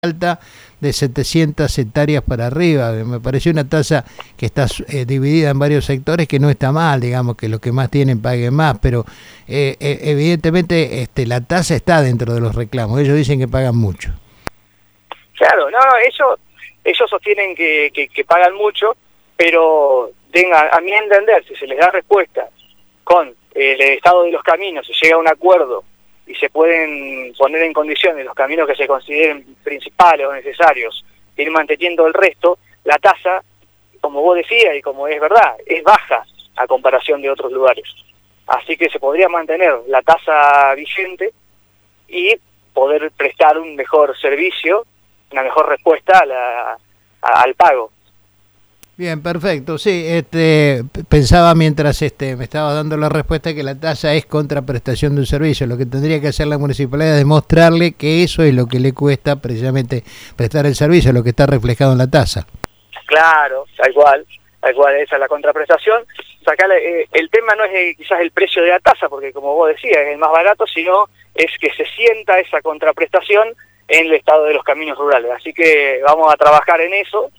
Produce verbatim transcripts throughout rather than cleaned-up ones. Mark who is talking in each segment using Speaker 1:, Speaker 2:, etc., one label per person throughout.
Speaker 1: alta de setecientas hectáreas para arriba. Me pareció una tasa que está eh, dividida en varios sectores, que no está mal, digamos, que los que más tienen paguen más, pero eh, eh, evidentemente este, la tasa está dentro de los reclamos. Ellos dicen que pagan mucho.
Speaker 2: Claro, no, no, ellos, ellos sostienen que, que, que pagan mucho, pero tenga, a mi entender, si se les da respuesta con el estado de los caminos, se llega a un acuerdo y se pueden poner en condiciones los caminos que se consideren principales o necesarios, ir manteniendo el resto, la tasa, como vos decías y como es verdad, es baja a comparación de otros lugares. Así que se podría mantener la tasa vigente y poder prestar un mejor servicio, una mejor respuesta a la, a, al pago.
Speaker 1: Bien, perfecto. Sí, este, pensaba mientras este, me estaba dando la respuesta que la tasa es contraprestación de un servicio. Lo que tendría que hacer la municipalidad es demostrarle que eso es lo que le cuesta precisamente prestar el servicio, lo que está reflejado en la tasa. Claro,
Speaker 2: tal cual, tal cual, esa es la contraprestación. Sacarle, eh, el tema no es eh, quizás el precio de la tasa, porque como vos decías, es el más barato, sino es que se sienta esa contraprestación en el estado de los caminos rurales. Así que vamos a trabajar en eso,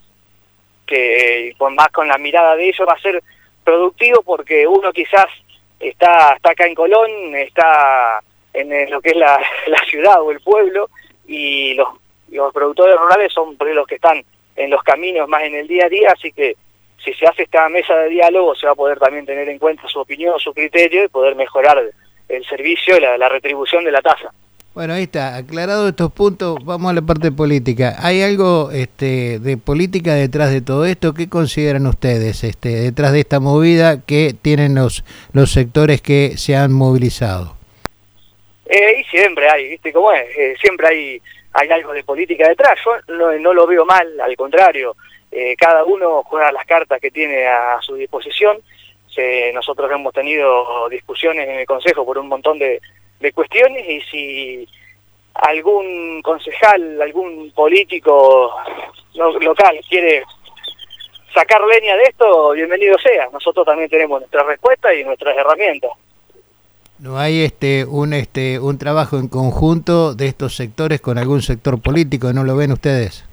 Speaker 2: que con más con la mirada de ellos va a ser productivo, porque uno quizás está, está acá en Colón, está en lo que es la, la ciudad o el pueblo, y los, los productores rurales son los que están en los caminos más en el día a día, así que si se hace esta mesa de diálogo se va a poder también tener en cuenta su opinión, su criterio, y poder mejorar el servicio y la, la retribución de la tasa.
Speaker 1: Bueno, ahí está, aclarado estos puntos, vamos a la parte política. ¿Hay algo este, de política detrás de todo esto? ¿Qué consideran ustedes este, detrás de esta movida que tienen los, los sectores que se han movilizado?
Speaker 2: Eh, y siempre hay, ¿viste cómo es? Eh, siempre hay, hay algo de política detrás. Yo no, no lo veo mal, al contrario. Eh, cada uno juega las cartas que tiene a su disposición. Se, nosotros hemos tenido discusiones en el Consejo por un montón de... de cuestiones, y si algún concejal, algún político lo, local quiere sacar leña de esto, bienvenido sea. Nosotros también tenemos nuestra respuesta y nuestras herramientas.
Speaker 1: ¿No hay este un este un trabajo en conjunto de estos sectores con algún sector político? ¿No lo ven ustedes?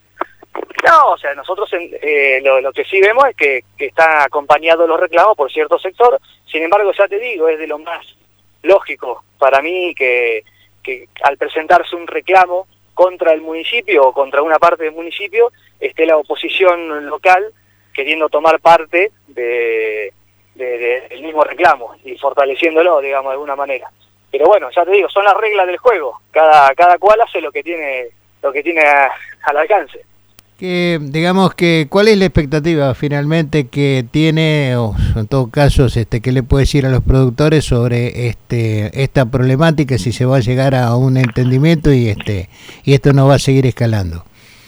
Speaker 2: No, o sea, nosotros eh, lo, lo que sí vemos es que, que están acompañados los reclamos por cierto sector. Sin embargo, ya te digo, es de lo más lógico para mí que, que al presentarse un reclamo contra el municipio o contra una parte del municipio, esté la oposición local queriendo tomar parte de, de, de, del mismo reclamo y fortaleciéndolo, digamos, de alguna manera. Pero bueno, ya te digo, son las reglas del juego. Cada, cada cual hace lo que tiene, lo que tiene a, al alcance.
Speaker 1: Que digamos que ¿cuál es la expectativa finalmente que tiene, o en todo caso, este, qué le puede decir a los productores sobre este esta problemática, si se va a llegar a un entendimiento y este y esto no va a seguir escalando?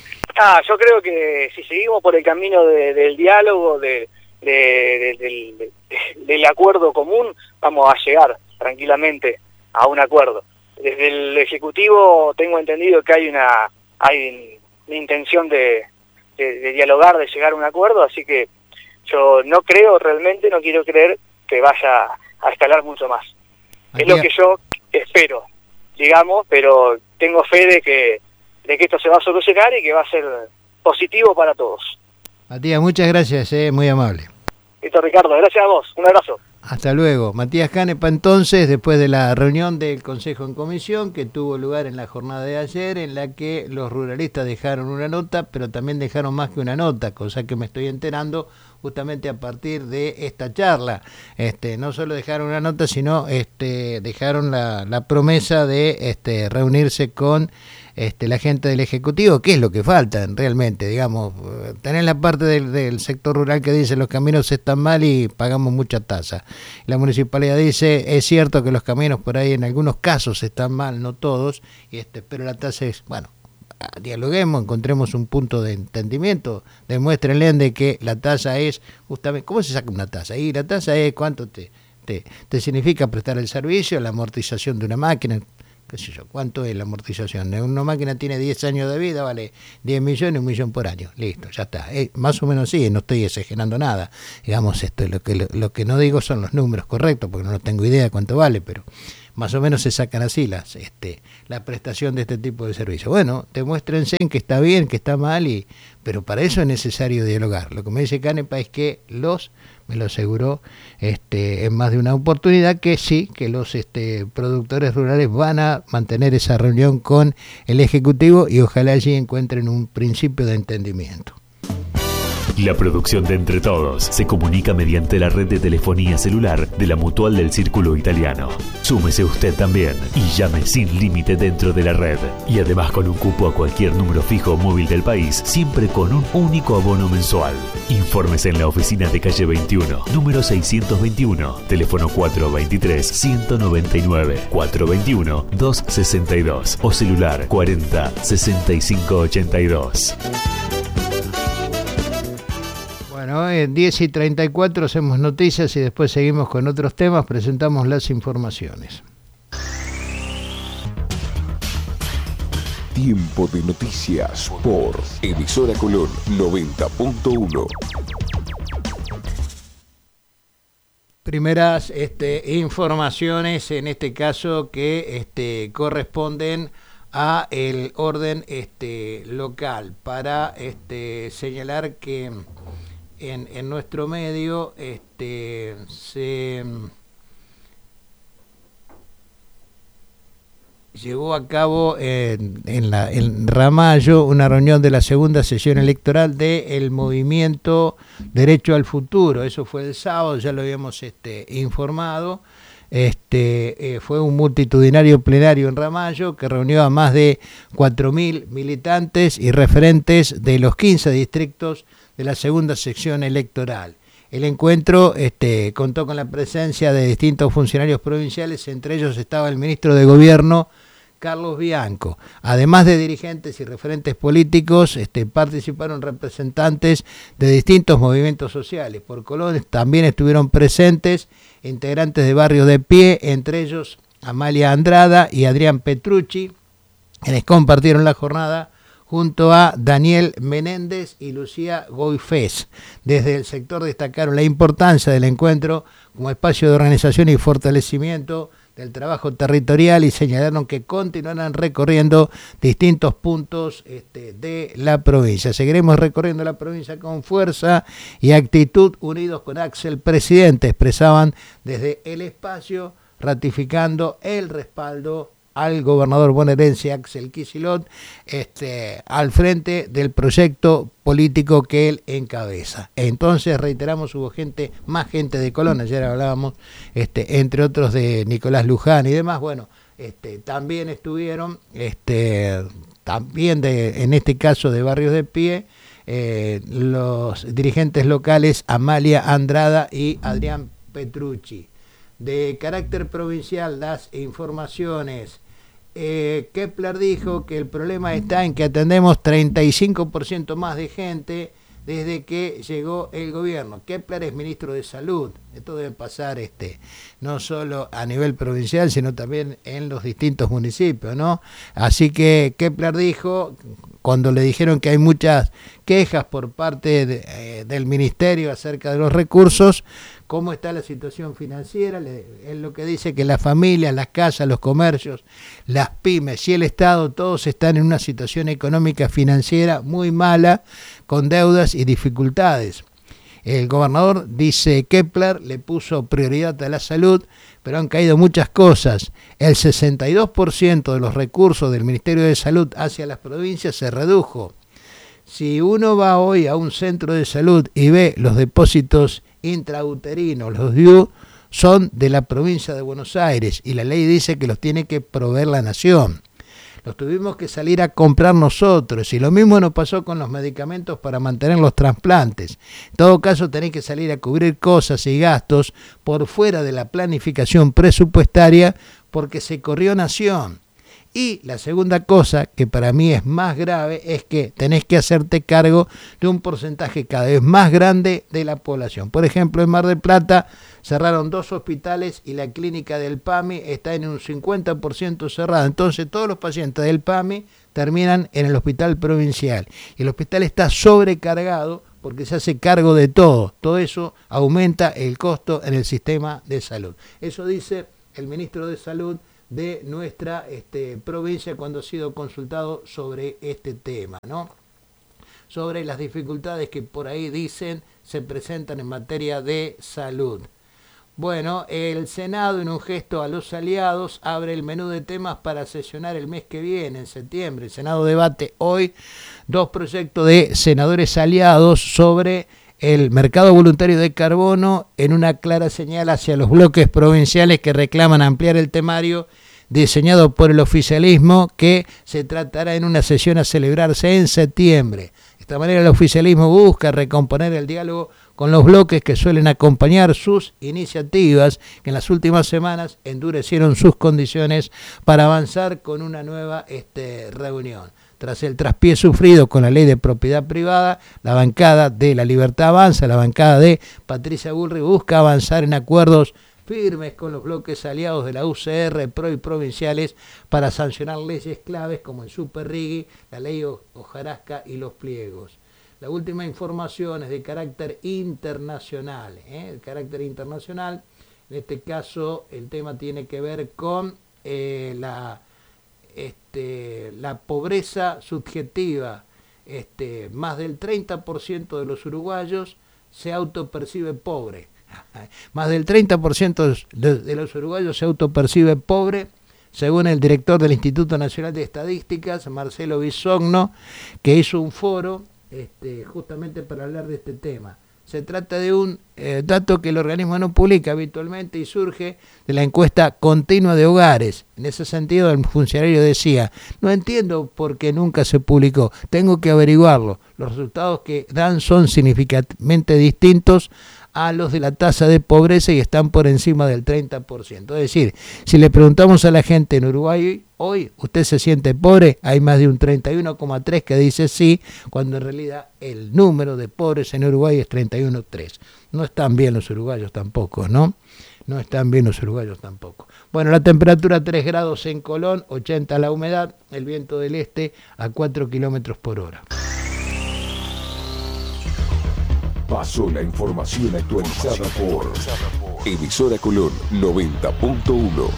Speaker 2: Ah, yo creo que si seguimos por el camino de, del diálogo, de, de, de, de, de, del acuerdo común, vamos a llegar tranquilamente a un acuerdo. Desde el Ejecutivo tengo entendido que hay una hay una intención de, de, de dialogar, de llegar a un acuerdo, así que yo no creo realmente, no quiero creer que vaya a escalar mucho más. Aquí... Es lo que yo espero, digamos, pero tengo fe de que, de que esto se va a solucionar y que va a ser positivo para todos.
Speaker 1: Matías, muchas gracias, eh, muy amable.
Speaker 2: Listo, Ricardo, gracias a vos, un abrazo.
Speaker 1: Hasta luego. Matías Canepa, entonces, después de la reunión del Consejo en Comisión que tuvo lugar en la jornada de ayer, en la que los ruralistas dejaron una nota, pero también dejaron más que una nota, cosa que me estoy enterando justamente a partir de esta charla. Este, no solo dejaron una nota, sino este, dejaron la, la promesa de este, reunirse con este, la gente del Ejecutivo, que es lo que falta realmente, digamos, tener la parte del, del sector rural que dice los caminos están mal y pagamos mucha tasa. La municipalidad dice, es cierto que los caminos por ahí en algunos casos están mal, no todos, y este, pero la tasa es, bueno, dialoguemos, encontremos un punto de entendimiento, demuéstrenle de que la tasa es justamente, ¿cómo se saca una tasa? Y la tasa es cuánto te, te, te significa prestar el servicio, la amortización de una máquina, qué sé yo, ¿cuánto es la amortización? Una máquina tiene diez años de vida, vale diez millones, un millón por año, listo, ya está. Eh, más o menos sí, no estoy exagerando nada. Digamos, esto lo que lo, lo que no digo son los números correctos, porque no tengo idea de cuánto vale, pero más o menos se sacan así las, este, la prestación de este tipo de servicios. Bueno, demuéstrense que está bien, que está mal, y pero para eso es necesario dialogar. Lo que me dice Canepa es que los, me lo aseguró este, en más de una oportunidad, que sí, que los este, productores rurales van a mantener esa reunión con el Ejecutivo y ojalá allí encuentren un principio de entendimiento.
Speaker 3: La producción de Entre Todos se comunica mediante la red de telefonía celular de la Mutual del Círculo Italiano. Súmese usted también y llame sin límite dentro de la red. Y además con un cupo a cualquier número fijo o móvil del país, siempre con un único abono mensual. Infórmese en la oficina de calle veintiuno, número seiscientos veintiuno, teléfono cuatro veintitrés, ciento noventa y nueve, cuatro veintiuno, doscientos sesenta y dos o celular cuarenta, sesenta y cinco ochenta y dos.
Speaker 1: Bueno, en diez y treinta y cuatro hacemos noticias y después seguimos con otros temas, presentamos las informaciones.
Speaker 4: Tiempo de noticias por Emisora Colón noventa punto uno.
Speaker 1: Primeras este, informaciones, en este caso, que este, corresponden a el orden este, local, para este, señalar que En, en nuestro medio este, se llevó a cabo en, en, la, en Ramallo una reunión de la segunda sesión electoral del movimiento Derecho al Futuro. Eso fue el sábado, ya lo habíamos este, informado. Este, eh, fue un multitudinario plenario en Ramallo que reunió a más de cuatro mil militantes y referentes de los quince distritos de la segunda sección electoral. El encuentro este, contó con la presencia de distintos funcionarios provinciales, entre ellos estaba el ministro de Gobierno, Carlos Bianco. Además de dirigentes y referentes políticos, este, participaron representantes de distintos movimientos sociales. Por Colón también estuvieron presentes integrantes de Barrios de Pie, entre ellos Amalia Andrada y Adrián Petrucci, quienes compartieron la jornada junto a Daniel Menéndez y Lucía Goifés. Desde el sector destacaron la importancia del encuentro como espacio de organización y fortalecimiento del trabajo territorial y señalaron que continuarán recorriendo distintos puntos este, de la provincia. Seguiremos recorriendo la provincia con fuerza y actitud, unidos con Axel Presidente, expresaban desde el espacio, ratificando el respaldo al gobernador bonaerense Axel Kicillof este, al frente del proyecto político que él encabeza. Entonces, reiteramos, hubo gente, más gente de Colón, ayer hablábamos, este, entre otros de Nicolás Luján y demás. Bueno, este, también estuvieron, este, también de, en este caso de Barrios de Pie, eh, los dirigentes locales Amalia Andrada y Adrián Petrucci. De carácter provincial, las informaciones. Eh, Kepler dijo que el problema está en que atendemos treinta y cinco por ciento más de gente desde que llegó el gobierno. Kepler es ministro de Salud. Esto debe pasar este, no solo a nivel provincial, sino también en los distintos municipios, ¿no? Así que Kepler dijo, cuando le dijeron que hay muchas quejas por parte de, eh, del ministerio acerca de los recursos, cómo está la situación financiera, le, él lo que dice que las familias, las casas, los comercios, las pymes y el Estado, todos están en una situación económica financiera muy mala, con deudas y dificultades. El gobernador, dice Kepler, le puso prioridad a la salud, pero han caído muchas cosas. El sesenta y dos por ciento de los recursos del Ministerio de Salud hacia las provincias se redujo. Si uno va hoy a un centro de salud y ve los depósitos intrauterinos, los D I U, son de la provincia de Buenos Aires y la ley dice que los tiene que proveer la nación. Los tuvimos que salir a comprar nosotros y lo mismo nos pasó con los medicamentos para mantener los trasplantes. En todo caso tenés que salir a cubrir cosas y gastos por fuera de la planificación presupuestaria porque se corrió nación. Y la segunda cosa, que para mí es más grave, es que tenés que hacerte cargo de un porcentaje cada vez más grande de la población. Por ejemplo, en Mar del Plata cerraron dos hospitales y la clínica del PAMI está en un cincuenta por ciento cerrada. Entonces todos los pacientes del PAMI terminan en el hospital provincial. Y el hospital está sobrecargado porque se hace cargo de todo. Todo eso aumenta el costo en el sistema de salud. Eso dice el ministro de Salud, de nuestra este, provincia cuando ha sido consultado sobre este tema, ¿no? Sobre las dificultades que por ahí dicen se presentan en materia de salud. Bueno, el Senado, en un gesto a los aliados, abre el menú de temas para sesionar el mes que viene, en septiembre. El Senado debate hoy dos proyectos de senadores aliados sobre el mercado voluntario de carbono, en una clara señal hacia los bloques provinciales que reclaman ampliar el temario diseñado por el oficialismo, que se tratará en una sesión a celebrarse en septiembre. De esta manera el oficialismo busca recomponer el diálogo con los bloques que suelen acompañar sus iniciativas, que en las últimas semanas endurecieron sus condiciones para avanzar con una nueva este, reunión. Tras el traspié sufrido con la ley de propiedad privada, la bancada de La Libertad Avanza, la bancada de Patricia Bullrich, busca avanzar en acuerdos firmes con los bloques aliados de la U C R, PRO y provinciales para sancionar leyes claves como el Superrigui, la ley Hojarasca y los pliegos. La última información es de carácter internacional, ¿eh? El carácter internacional, en este caso el tema tiene que ver con eh, la, este, la pobreza subjetiva. Este, más del treinta por ciento de los uruguayos se autopercibe pobre. Más del treinta por ciento de, de los uruguayos se autopercibe pobre, según el director del Instituto Nacional de Estadísticas, Marcelo Bisogno, que hizo un foro este, justamente para hablar de este tema. Se trata de un eh, dato que el organismo no publica habitualmente y surge de la encuesta continua de hogares. En ese sentido, el funcionario decía: no entiendo por qué nunca se publicó, tengo que averiguarlo. Los resultados que dan son significativamente distintos a los de la tasa de pobreza y están por encima del treinta por ciento. Es decir, si le preguntamos a la gente en Uruguay hoy, ¿usted se siente pobre? Hay más de un treinta y uno coma tres que dice sí, cuando en realidad el número de pobres en Uruguay es treinta y uno coma tres. No están bien los uruguayos tampoco, ¿no? No están bien los uruguayos tampoco. Bueno, la temperatura tres grados en Colón, ochenta la humedad, el viento del este a cuatro kilómetros por hora.
Speaker 4: Pasó la información actualizada por Emisora Colón noventa punto uno.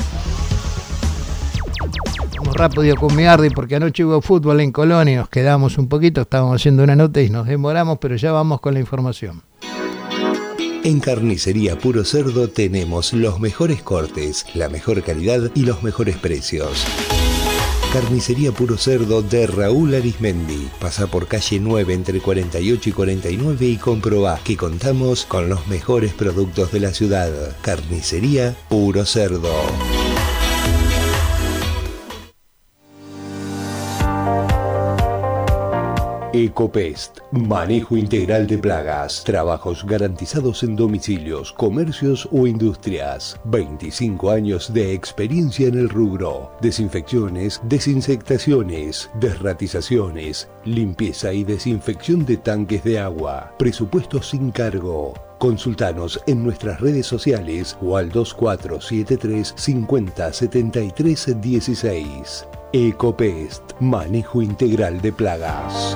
Speaker 1: Vamos rápido con Miardi porque anoche hubo fútbol en Colón y nos quedamos un poquito, estábamos haciendo una nota y nos demoramos, pero ya vamos con la información.
Speaker 5: En Carnicería Puro Cerdo tenemos los mejores cortes, la mejor calidad y los mejores precios. Carnicería Puro Cerdo de Raúl Arismendi. Pasá por calle nueve entre cuarenta y ocho y cuarenta y nueve y comprobá que contamos con los mejores productos de la ciudad. Carnicería Puro Cerdo. Ecopest, manejo integral de plagas, trabajos garantizados en domicilios, comercios o industrias. veinticinco años de experiencia en el rubro. Desinfecciones, desinsectaciones, desratizaciones, limpieza y desinfección de tanques de agua. Presupuesto sin cargo. Consultanos en nuestras redes sociales o al dos cuatro siete tres cincuenta setenta y tres dieciséis. Ecopest, manejo integral de plagas.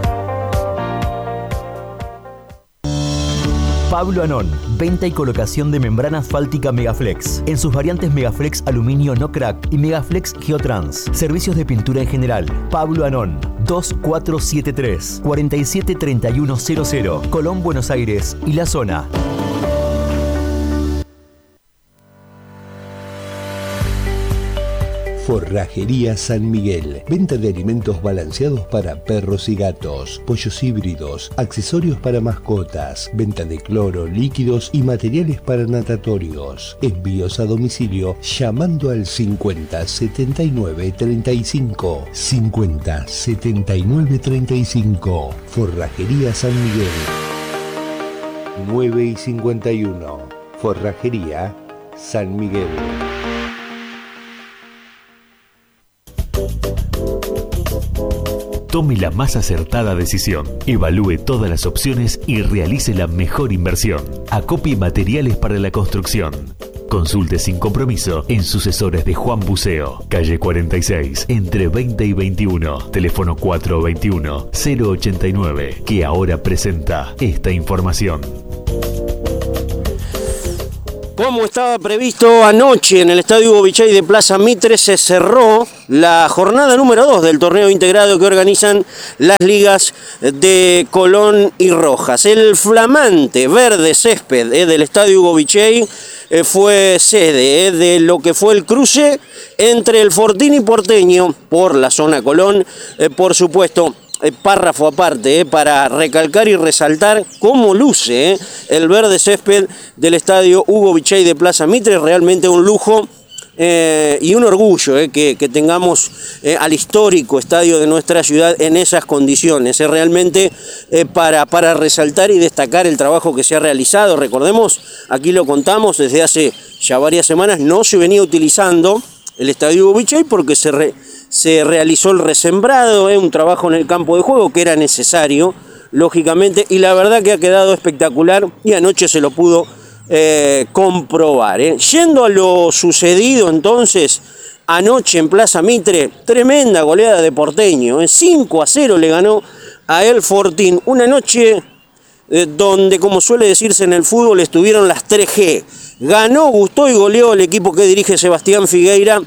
Speaker 6: Pablo Anón, venta y colocación de membrana asfáltica Megaflex, en sus variantes Megaflex Aluminio No Crack y Megaflex Geotrans. Servicios de pintura en general. Pablo Anón, dos cuatro siete tres cuarenta y siete treinta y uno cero cero, Colón, Buenos Aires y la zona.
Speaker 5: Forrajería San Miguel. Venta de alimentos balanceados para perros y gatos, pollos híbridos, accesorios para mascotas, venta de cloro, líquidos y materiales para natatorios. Envíos a domicilio llamando al cincuenta setenta y nueve treinta y cinco. cincuenta setenta y nueve treinta y cinco. Forrajería San Miguel. nueve y cincuenta y uno. Forrajería San Miguel.
Speaker 3: Tome la más acertada decisión, evalúe todas las opciones y realice la mejor inversión. Acopie materiales para la construcción. Consulte sin compromiso en Sucesores de Juan Buceo, calle cuarenta y seis, entre veinte y veintiuno, teléfono cuatro veintiuno cero ochenta y nueve, que ahora presenta esta información.
Speaker 7: Como estaba previsto anoche en el Estadio Hugo Vichay de Plaza Mitre, se cerró la jornada número dos del torneo integrado que organizan las ligas de Colón y Rojas. El flamante verde césped eh, del Estadio Hugo Vichay eh, fue sede eh, de lo que fue el cruce entre el Fortín y Porteño por la zona Colón, eh, por supuesto. Eh, párrafo aparte, eh, para recalcar y resaltar cómo luce eh, el verde césped del Estadio Hugo Vichay de Plaza Mitre. Realmente un lujo eh, y un orgullo eh, que, que tengamos eh, al histórico estadio de nuestra ciudad en esas condiciones. Eh, realmente eh, para, para resaltar y destacar el trabajo que se ha realizado. Recordemos, aquí lo contamos, desde hace ya varias semanas no se venía utilizando el Estadio Hugo Vichay porque se... Re Se realizó el resembrado, eh, un trabajo en el campo de juego que era necesario, lógicamente, y la verdad que ha quedado espectacular y anoche se lo pudo eh, comprobar. Eh. Yendo a lo sucedido entonces, anoche en Plaza Mitre, tremenda goleada de Porteño, eh, cinco a cero le ganó a el Fortín, una noche eh, donde, como suele decirse en el fútbol, estuvieron las tres G. Ganó, gustó y goleó el equipo que dirige Sebastián Figueira.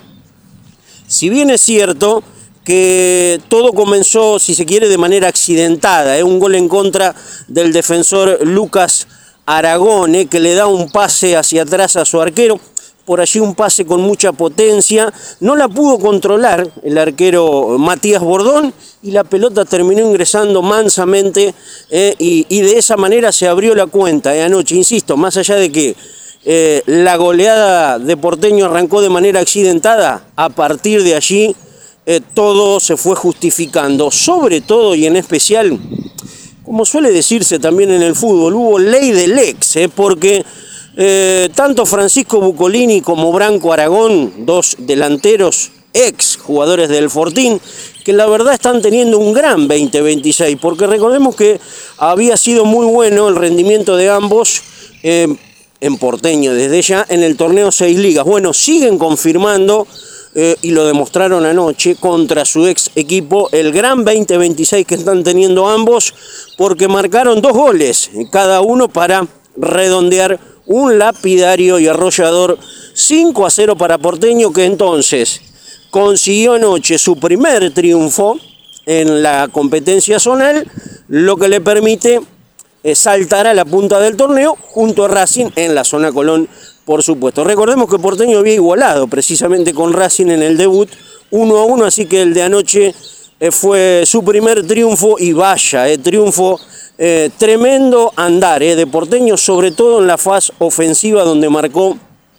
Speaker 7: Si bien es cierto que todo comenzó, si se quiere, de manera accidentada, ¿eh? un gol en contra del defensor Lucas Aragón, ¿eh? que le da un pase hacia atrás a su arquero, por allí un pase con mucha potencia, no la pudo controlar el arquero Matías Bordón y la pelota terminó ingresando mansamente ¿eh? y, y de esa manera se abrió la cuenta ¿eh? anoche, insisto, más allá de que Eh, la goleada de Porteño arrancó de manera accidentada, a partir de allí eh, todo se fue justificando, sobre todo y en especial, como suele decirse también en el fútbol, hubo ley del ex, eh, porque eh, tanto Francisco Bucolini como Branco Aragón, dos delanteros ex jugadores del Fortín, que la verdad están teniendo un gran veinte veintiséis, porque recordemos que había sido muy bueno el rendimiento de ambos, eh, en Porteño desde ya en el torneo Seis Ligas. Bueno, siguen confirmando eh, y lo demostraron anoche contra su ex equipo el gran veinte veintiséis que están teniendo ambos, porque marcaron dos goles cada uno para redondear un lapidario y arrollador cinco a cero para Porteño, que entonces consiguió anoche su primer triunfo en la competencia zonal, lo que le permite saltar a la punta del torneo junto a Racing en la zona Colón, por supuesto. Recordemos que Porteño había igualado precisamente con Racing en el debut uno a uno, así que el de anoche eh, fue su primer triunfo y vaya, eh, triunfo, eh, tremendo andar eh, de Porteño, sobre todo en la fase ofensiva donde marcó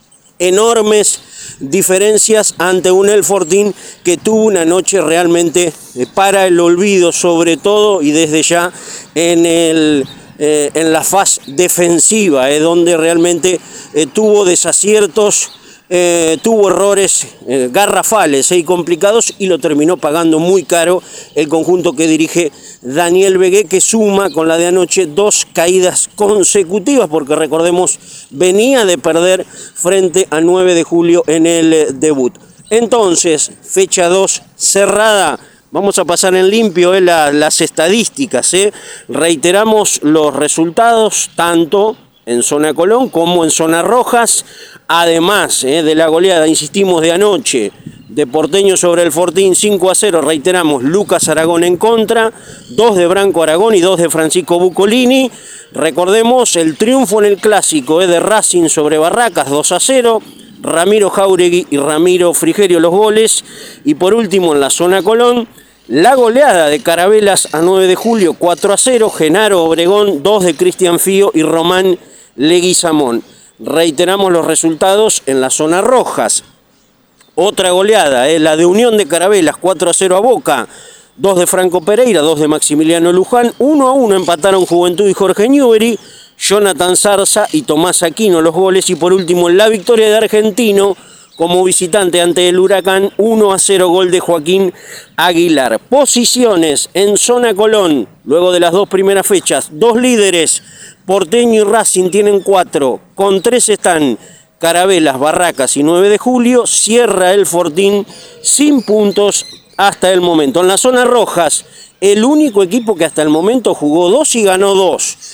Speaker 7: enormes diferencias ante un El Fortín que tuvo una noche realmente eh, para el olvido, sobre todo y desde ya en el... Eh, en la fase defensiva, eh, donde realmente eh, tuvo desaciertos, eh, tuvo errores eh, garrafales eh, y complicados, y lo terminó pagando muy caro el conjunto que dirige Daniel Vegué, que suma con la de anoche dos caídas consecutivas, porque recordemos venía de perder frente a nueve de julio en el eh, debut. Entonces, fecha dos cerrada. Vamos a pasar en limpio eh, la, las estadísticas. Eh. Reiteramos los resultados tanto en zona Colón como en zona Rojas. Además eh, de la goleada, insistimos, de anoche de Porteño sobre el Fortín cinco a cero. Reiteramos, Lucas Aragón en contra, dos de Branco Aragón y dos de Francisco Bucolini. Recordemos el triunfo en el clásico eh, de Racing sobre Barracas dos a cero. Ramiro Jauregui y Ramiro Frigerio los goles. Y por último en la zona Colón, la goleada de Carabelas a nueve de julio cuatro a cero, Genaro Obregón, dos de Cristian Fío y Román Leguizamón. Reiteramos los resultados en la zona Rojas. Otra goleada, eh, la de Unión de Carabelas, cuatro a cero a Boca, dos de Franco Pereira, dos de Maximiliano Luján, uno a uno empataron Juventud y Jorge Newbery, Jonathan Zarza y Tomás Aquino los goles, y por último la victoria de Argentino como visitante ante el Huracán, uno a cero, gol de Joaquín Aguilar. Posiciones en zona Colón, luego de las dos primeras fechas, dos líderes, Porteño y Racing tienen cuatro, con tres están Carabelas, Barracas y nueve de julio, cierra el Fortín sin puntos hasta el momento. En las zonas rojas, el único equipo que hasta el momento jugó dos y ganó dos.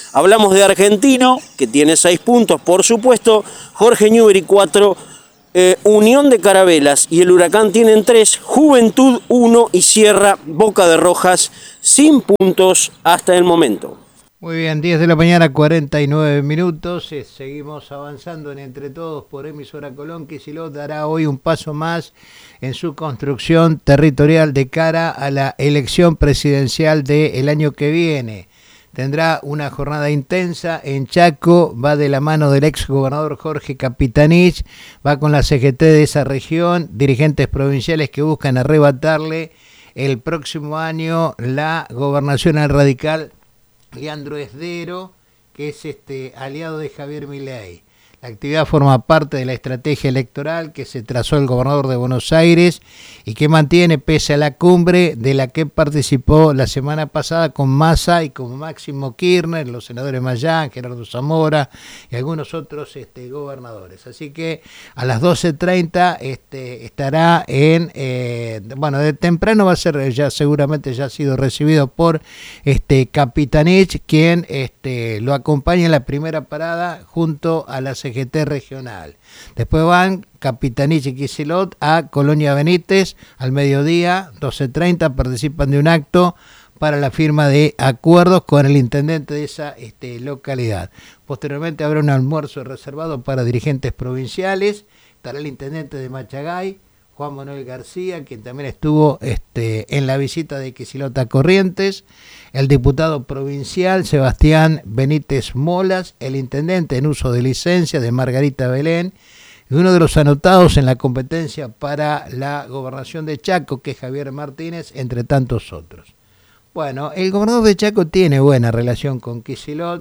Speaker 7: Hablamos de Argentino, que tiene seis puntos, por supuesto. Jorge Newbery cuatro. Eh, Unión de Carabelas y el Huracán tienen tres. Juventud uno y cierra Boca de Rojas sin puntos hasta el momento.
Speaker 1: Muy bien, diez de la mañana, cuarenta y nueve minutos. Eh, seguimos avanzando en Entre Todos por Emisora Colón. Kicillof dará hoy un paso más en su construcción territorial de cara a la elección presidencial del año que viene. Tendrá una jornada intensa en Chaco, va de la mano del ex gobernador Jorge Capitanich, va con la C G T de esa región, dirigentes provinciales que buscan arrebatarle el próximo año la gobernación al radical Leandro Esdero, que es este aliado de Javier Milei. La actividad forma parte de la estrategia electoral que se trazó el gobernador de Buenos Aires y que mantiene pese a la cumbre de la que participó la semana pasada con Massa y con Máximo Kirchner, los senadores Mayán, Gerardo Zamora y algunos otros este, gobernadores. Así que a las doce treinta este, estará en, eh, bueno, de temprano va a ser, ya seguramente ya ha sido recibido por este Capitanich, quien este, lo acompaña en la primera parada junto a la C G T regional. Después van Capitanich y Kicillof a Colonia Benítez al mediodía, doce treinta, participan de un acto para la firma de acuerdos con el intendente de esa este, localidad. Posteriormente habrá un almuerzo reservado para dirigentes provinciales, estará el intendente de Machagay, Juan Manuel García, quien también estuvo este, en la visita de Kicillof a Corrientes, el diputado provincial Sebastián Benítez Molas, el intendente en uso de licencia de Margarita Belén, y uno de los anotados en la competencia para la gobernación de Chaco, que es Javier Martínez, entre tantos otros. Bueno, el gobernador de Chaco tiene buena relación con Kicillof,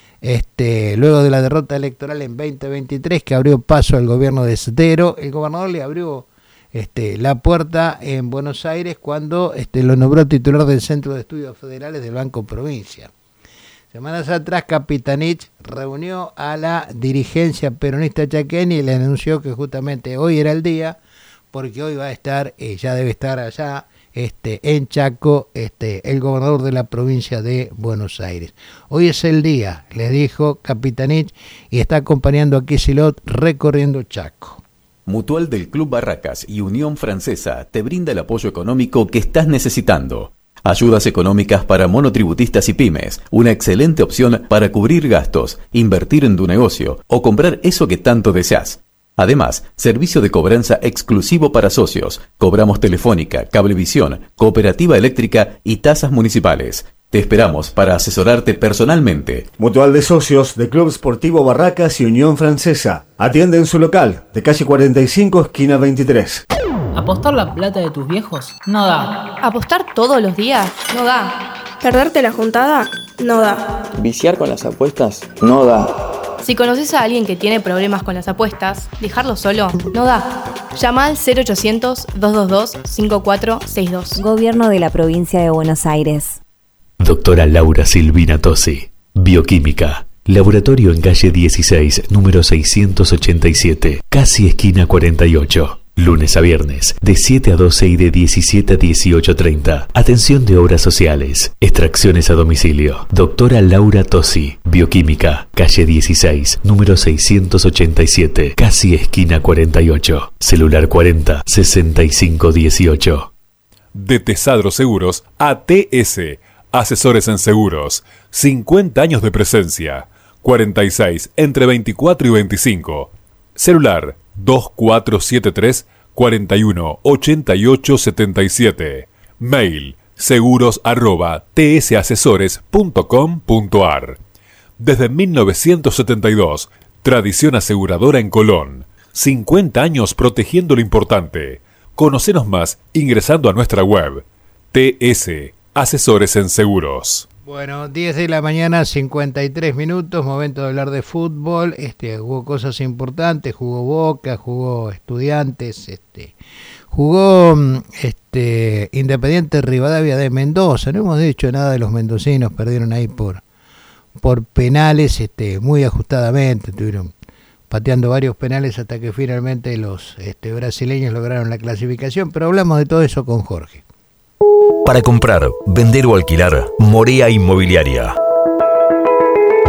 Speaker 1: este, luego de la derrota electoral en veinte veintitrés que abrió paso al gobierno de Esdero, el gobernador le abrió Este, la puerta en Buenos Aires cuando este, lo nombró titular del Centro de Estudios Federales del Banco Provincia. Semanas atrás Capitanich reunió a la dirigencia peronista chaqueña y le anunció que justamente hoy era el día, porque hoy va a estar, eh, ya debe estar allá este, en Chaco, este, el gobernador de la provincia de Buenos Aires. Hoy es el día, le dijo Capitanich, y está acompañando a Kicillof recorriendo Chaco.
Speaker 8: Mutual del Club Barracas y Unión Francesa te brinda el apoyo económico que estás necesitando. Ayudas económicas para monotributistas y pymes, una excelente opción para cubrir gastos, invertir en tu negocio o comprar eso que tanto deseas. Además, servicio de cobranza exclusivo para socios. Cobramos telefónica, cablevisión, cooperativa eléctrica y tasas municipales. Te esperamos para asesorarte personalmente.
Speaker 9: Mutual de Socios de Club Sportivo Barracas y Unión Francesa. Atiende en su local, de calle cuarenta y cinco, esquina veintitrés.
Speaker 10: ¿Apostar la plata de tus viejos? No da.
Speaker 11: ¿Apostar todos los días? No da. ¿Perderte la juntada? No da.
Speaker 12: ¿Viciar con las apuestas? No da.
Speaker 11: Si conoces a alguien que tiene problemas con las apuestas, dejarlo solo no da. Llama al cero ochocientos, doscientos veintidós, cincuenta y cuatro sesenta y dos.
Speaker 13: Gobierno de la Provincia de Buenos Aires.
Speaker 3: Doctora Laura Silvina Tosi, Bioquímica, laboratorio en calle dieciséis, número seiscientos ochenta y siete, casi esquina cuarenta y ocho. Lunes a viernes, de siete a doce y de diecisiete a dieciocho treinta. Atención de obras sociales, extracciones a domicilio. Doctora Laura Tosi, Bioquímica, calle dieciséis, número seiscientos ochenta y siete, casi esquina cuarenta y ocho. Celular cuarenta, sesenta y cinco dieciocho.
Speaker 14: De Tesadro Seguros a T S. Asesores en seguros, cincuenta años de presencia, cuarenta y seis entre veinticuatro y veinticinco. Celular dos cuatro siete tres, cuarenta y uno, ochenta y ocho setenta y siete. Mail seguros arroba tsasesores punto com punto ar. Desde mil novecientos setenta y dos, tradición aseguradora en Colón. cincuenta años protegiendo lo importante. Conocenos más ingresando a nuestra web. T S Asesores en Seguros.
Speaker 1: Bueno, diez de la mañana, cincuenta y tres minutos, momento de hablar de fútbol. Este, jugó cosas importantes, jugó Boca, jugó Estudiantes, este, jugó este, Independiente Rivadavia de Mendoza. No hemos dicho nada de los mendocinos, perdieron ahí por, por penales, este, muy ajustadamente, estuvieron pateando varios penales hasta que finalmente los este, brasileños lograron la clasificación, pero hablamos de todo eso con Jorge.
Speaker 6: Para comprar, vender o alquilar, Morea Inmobiliaria.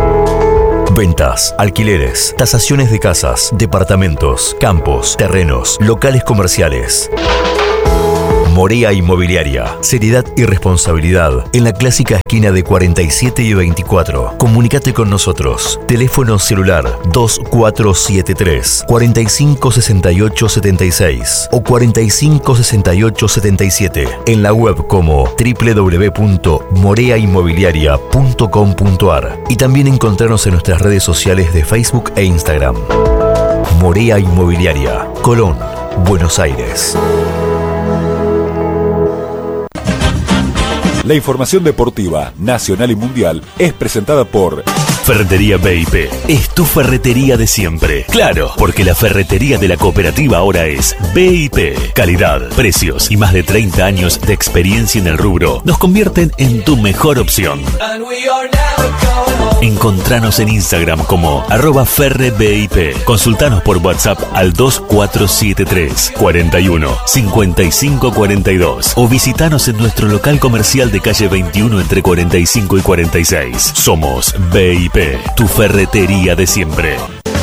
Speaker 6: Ventas, alquileres, tasaciones de casas, departamentos, campos, terrenos, locales comerciales. Morea Inmobiliaria. Seriedad y responsabilidad en la clásica esquina de cuarenta y siete y veinticuatro. Comunícate con nosotros. Teléfono celular dos cuatro siete tres, cuatro cinco seis ocho siete seis o cuatro cinco seis ocho siete siete. En la web como doble u doble u doble u punto morea inmobiliaria punto com punto a r y también encontrarnos en nuestras redes sociales de Facebook e Instagram. Morea Inmobiliaria, Colón, Buenos Aires.
Speaker 14: La información deportiva, nacional y mundial, es presentada por
Speaker 3: Ferretería B I P. Es tu ferretería de siempre. Claro, porque la ferretería de la cooperativa ahora es B I P. Calidad, precios y más de treinta años de experiencia en el rubro nos convierten en tu mejor opción. Encontranos en Instagram como arroba ferrebip. Consultanos por WhatsApp al dos cuatro siete tres, cuarenta y uno, cincuenta y cinco cuarenta y dos o visitanos en nuestro local comercial de calle veintiuno entre cuarenta y cinco y cuarenta y seis. Somos B I P, tu ferretería de siempre.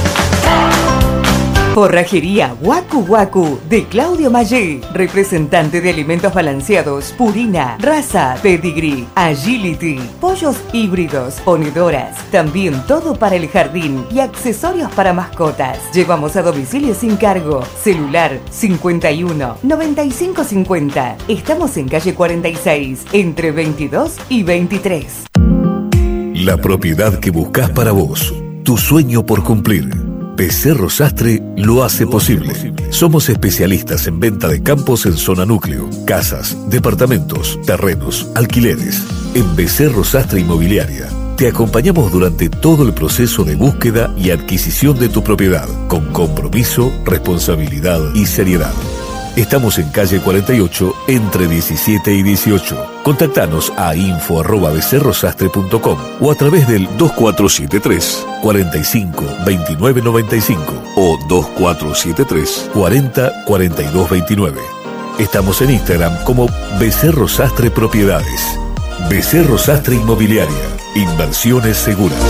Speaker 15: Forrajería Waku Waku de Claudio Maggi, representante de alimentos balanceados, Purina, Raza, Pedigree, Agility, pollos híbridos, ponedoras, también todo para el jardín y accesorios para mascotas. Llevamos a domicilio sin cargo. Celular cincuenta y uno, noventa y cinco cincuenta. Estamos en calle cuarenta y seis, entre veintidós y veintitrés.
Speaker 16: La propiedad que buscas para vos, tu sueño por cumplir. Becerro Sastre lo hace posible. Somos especialistas en venta de campos en zona núcleo, casas, departamentos, terrenos, alquileres. En Becerro Sastre Inmobiliaria te acompañamos durante todo el proceso de búsqueda y adquisición de tu propiedad, con compromiso, responsabilidad y seriedad. Estamos en calle cuarenta y ocho, entre diecisiete y dieciocho. Contactanos a info arroba becerrosastre punto com o a través del dos cuatro siete tres, cuarenta y cinco, veintinueve noventa y cinco o dos cuatro siete tres, cuarenta, cuarenta y dos veintinueve. Estamos en Instagram como Becerro Sastre Propiedades. Becerro Sastre Inmobiliaria. Inversiones seguras.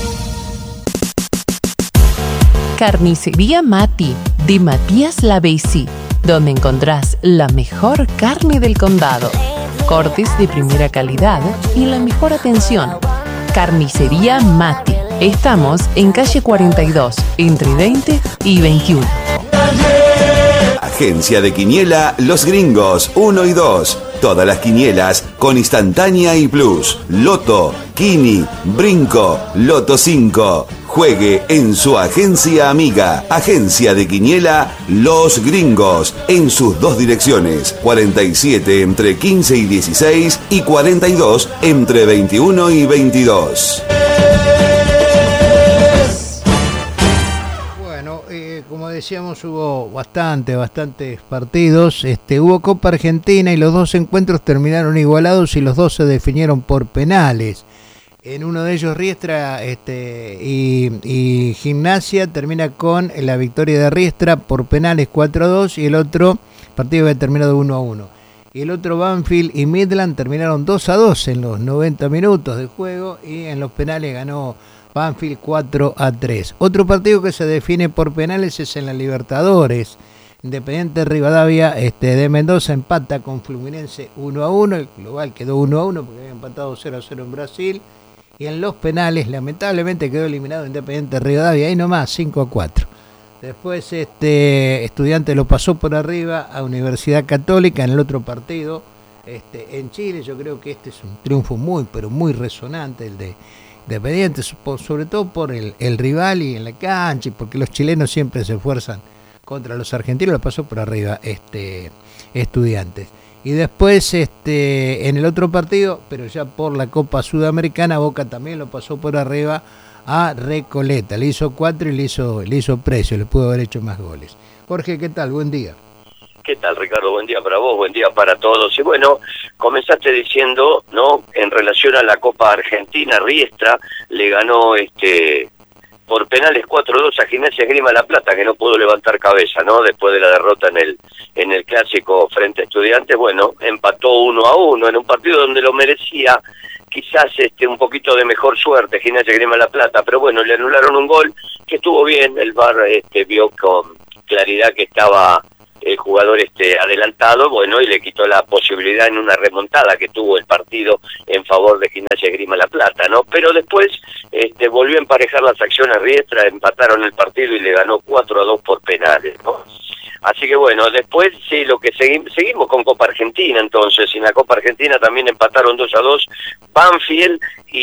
Speaker 17: Carnicería Mati, de Matías Lavesi, donde encontrás la mejor carne del condado, cortes de primera calidad y la mejor atención. Carnicería Mati. Estamos en calle cuarenta y dos, entre veinte y veintiuno.
Speaker 18: Agencia de Quiniela Los Gringos uno y dos. Todas las quinielas con instantánea y plus. Loto, Kini, Brinco, Loto cinco. Juegue en su agencia amiga. Agencia de Quiniela Los Gringos. En sus dos direcciones. cuarenta y siete entre quince y dieciséis y cuarenta y dos entre veintiuno y veintidós.
Speaker 1: Como decíamos, hubo bastante, bastantes partidos. Este, hubo Copa Argentina y los dos encuentros terminaron igualados y los dos se definieron por penales. En uno de ellos Riestra este, y, y Gimnasia termina con la victoria de Riestra por penales cuatro a dos y el otro partido había terminado uno a uno. Y el otro Banfield y Midland terminaron dos a dos en los noventa minutos de juego y en los penales ganó Banfield cuatro a tres. Otro partido que se define por penales es en la Libertadores. Independiente Rivadavia este, de Mendoza empata con Fluminense uno a uno. El global quedó uno a uno porque había empatado cero a cero en Brasil. Y en los penales lamentablemente quedó eliminado Independiente Rivadavia. Ahí nomás, cinco a cuatro. Después este Estudiante lo pasó por arriba a Universidad Católica en el otro partido. Este, en Chile yo creo que este es un triunfo muy, pero muy resonante, el de Independiente, sobre todo por el, el rival y en la cancha, y porque los chilenos siempre se esfuerzan contra los argentinos. Lo pasó por arriba este Estudiantes. Y después este en el otro partido, pero ya por la Copa Sudamericana, Boca también lo pasó por arriba a Recoleta. Le hizo cuatro y le hizo, le hizo precio, le pudo haber hecho más goles. Jorge, ¿qué tal? Buen día.
Speaker 19: ¿Qué tal, Ricardo? Buen día para vos, buen día para todos. Y bueno, comenzaste diciendo, ¿no?, en relación a la Copa Argentina, Riestra le ganó este por penales cuatro a dos a Gimnasia Esgrima La Plata, que no pudo levantar cabeza, ¿no?, después de la derrota en el en el clásico frente a Estudiantes. Bueno, empató uno a uno en un partido donde lo merecía quizás este un poquito de mejor suerte Gimnasia Grima La Plata, pero bueno, le anularon un gol que estuvo bien, el V A R este, vio con claridad que estaba el jugador este adelantado, bueno, y le quitó la posibilidad en una remontada que tuvo el partido en favor de Gimnasia Grima La Plata, ¿no? Pero después este volvió a emparejar las acciones Riestra, empataron el partido y le ganó cuatro a dos por penales, ¿no? Así que bueno, después sí, lo que seguimos, seguimos con Copa Argentina entonces, y en la Copa Argentina también empataron dos a dos Banfield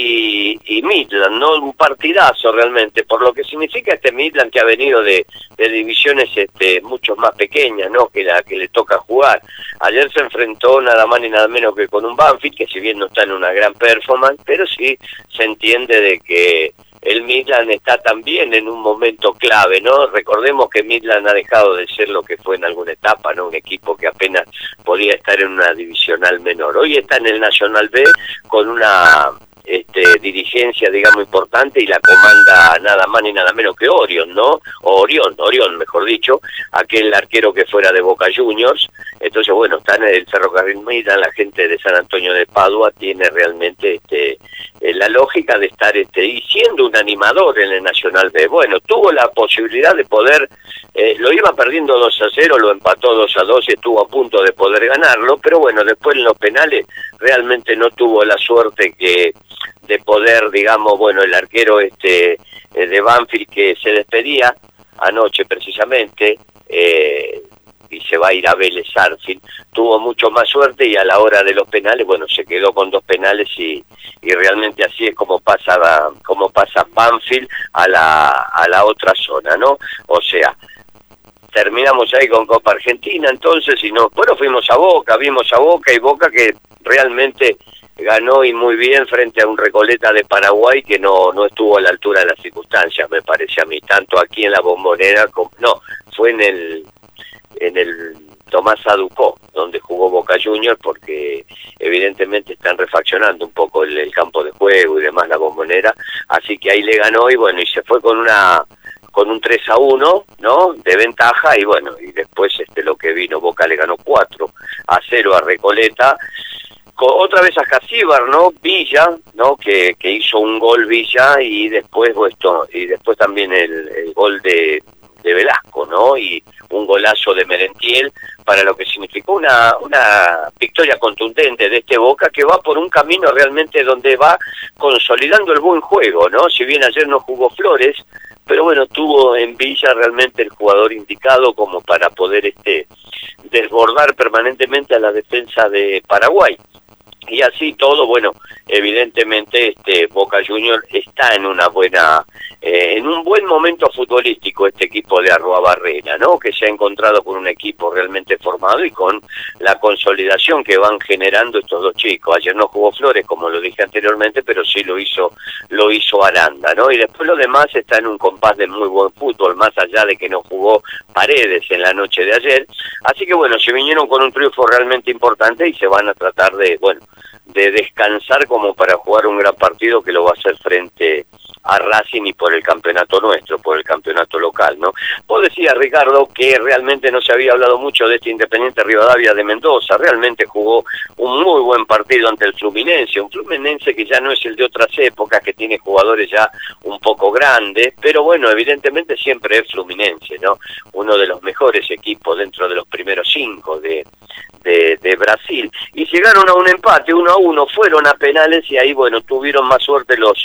Speaker 19: y, y Midland, ¿no? Un partidazo realmente, por lo que significa este Midland que ha venido de, de divisiones este mucho más pequeñas, ¿no? Que la que le toca jugar. Ayer se enfrentó nada más ni nada menos que con un Banfield, que si bien no está en una gran performance, pero sí se entiende de que el Midland está también en un momento clave, ¿no? Recordemos que Midland ha dejado de ser lo que fue en alguna etapa, ¿no? Un equipo que apenas podía estar en una divisional menor. Hoy está en el Nacional B con una este, dirigencia, digamos, importante y la comanda nada más ni nada menos que Orión, ¿no? O Orión, Orión, mejor dicho, aquel arquero que fuera de Boca Juniors. Entonces, bueno, está en el Ferrocarril Midland, la gente de San Antonio de Padua tiene realmente este la lógica de estar este y siendo un animador en el Nacional B. Bueno, tuvo la posibilidad de poder, eh, lo iba perdiendo dos a cero, lo empató dos a dos y estuvo a punto de poder ganarlo, pero bueno, después en los penales realmente no tuvo la suerte que de poder, digamos, bueno, el arquero este de Banfield que se despedía anoche precisamente, eh, y se va a ir a Vélez Sarsfield, tuvo mucho más suerte y a la hora de los penales, bueno, se quedó con dos penales y, y realmente así es como pasa como pasa Banfield a la a la otra zona, ¿no? O sea, terminamos ahí con Copa Argentina, entonces, y no, bueno, fuimos a Boca, vimos a Boca y Boca que realmente ganó y muy bien frente a un Recoleta de Paraguay que no no estuvo a la altura de las circunstancias, me parece a mí, tanto aquí en la Bombonera como, no, fue en el en el Tomás Aducó, donde jugó Boca Juniors, porque evidentemente están refaccionando un poco el, el campo de juego y demás, la Bombonera, así que ahí le ganó y bueno, y se fue con una con un tres a uno, ¿no? De ventaja, y bueno, y después este lo que vino, Boca le ganó cuatro a cero a Recoleta, con, otra vez a Jacíbar, ¿no? Villa, ¿no? Que, que hizo un gol Villa, y después esto, y después también el, el gol de de Velasco, ¿no? Y un golazo de Merentiel, para lo que significó una, una victoria contundente de este Boca, que va por un camino realmente donde va consolidando el buen juego, ¿no? Si bien ayer no jugó Flores, pero bueno, tuvo en Villa realmente el jugador indicado como para poder este desbordar permanentemente a la defensa de Paraguay. Y así todo, bueno, evidentemente este Boca Juniors está en una buena, eh, en un buen momento futbolístico este equipo de Arruabarrena, ¿no? Que se ha encontrado con un equipo realmente formado y con la consolidación que van generando estos dos chicos. Ayer no jugó Flores, como lo dije anteriormente, pero sí lo hizo, lo hizo Aranda, ¿no? Y después lo demás está en un compás de muy buen fútbol, más allá de que no jugó Paredes en la noche de ayer. Así que bueno, se vinieron con un triunfo realmente importante y se van a tratar de, bueno, de descansar como para jugar un gran partido que lo va a hacer frente a Racing y por el campeonato nuestro, por el campeonato local, ¿no? Vos decías, Ricardo, que realmente no se había hablado mucho de este Independiente Rivadavia de Mendoza, realmente jugó un muy buen partido ante el Fluminense, un Fluminense que ya no es el de otras épocas, que tiene jugadores ya un poco grandes, pero bueno, evidentemente siempre es Fluminense, ¿no? Uno de los mejores equipos dentro de los primeros cinco de De, de Brasil, y llegaron a un empate uno a uno, fueron a penales y ahí bueno, tuvieron más suerte los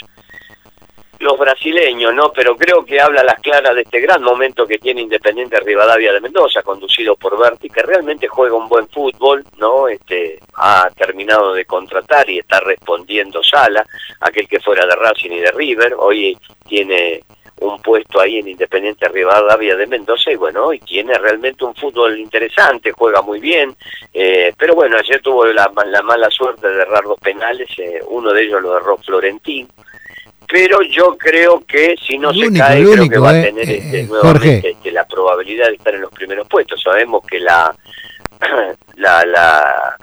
Speaker 19: los brasileños, ¿no? Pero creo que habla a las claras de este gran momento que tiene Independiente Rivadavia de Mendoza, conducido por Berti, que realmente juega un buen fútbol, ¿no? Este ha terminado de contratar y está respondiendo Sala, aquel que fuera de Racing y de River, hoy tiene un puesto ahí en Independiente Rivadavia de Mendoza y bueno, y tiene realmente un fútbol interesante, juega muy bien, eh, pero bueno, ayer tuvo la, la mala suerte de errar dos penales, eh, uno de ellos lo erró Florentín, pero yo creo que si no el se único, cae, creo único, que va eh, a tener este, eh, nuevamente este, la probabilidad de estar en los primeros puestos. Sabemos que la la, la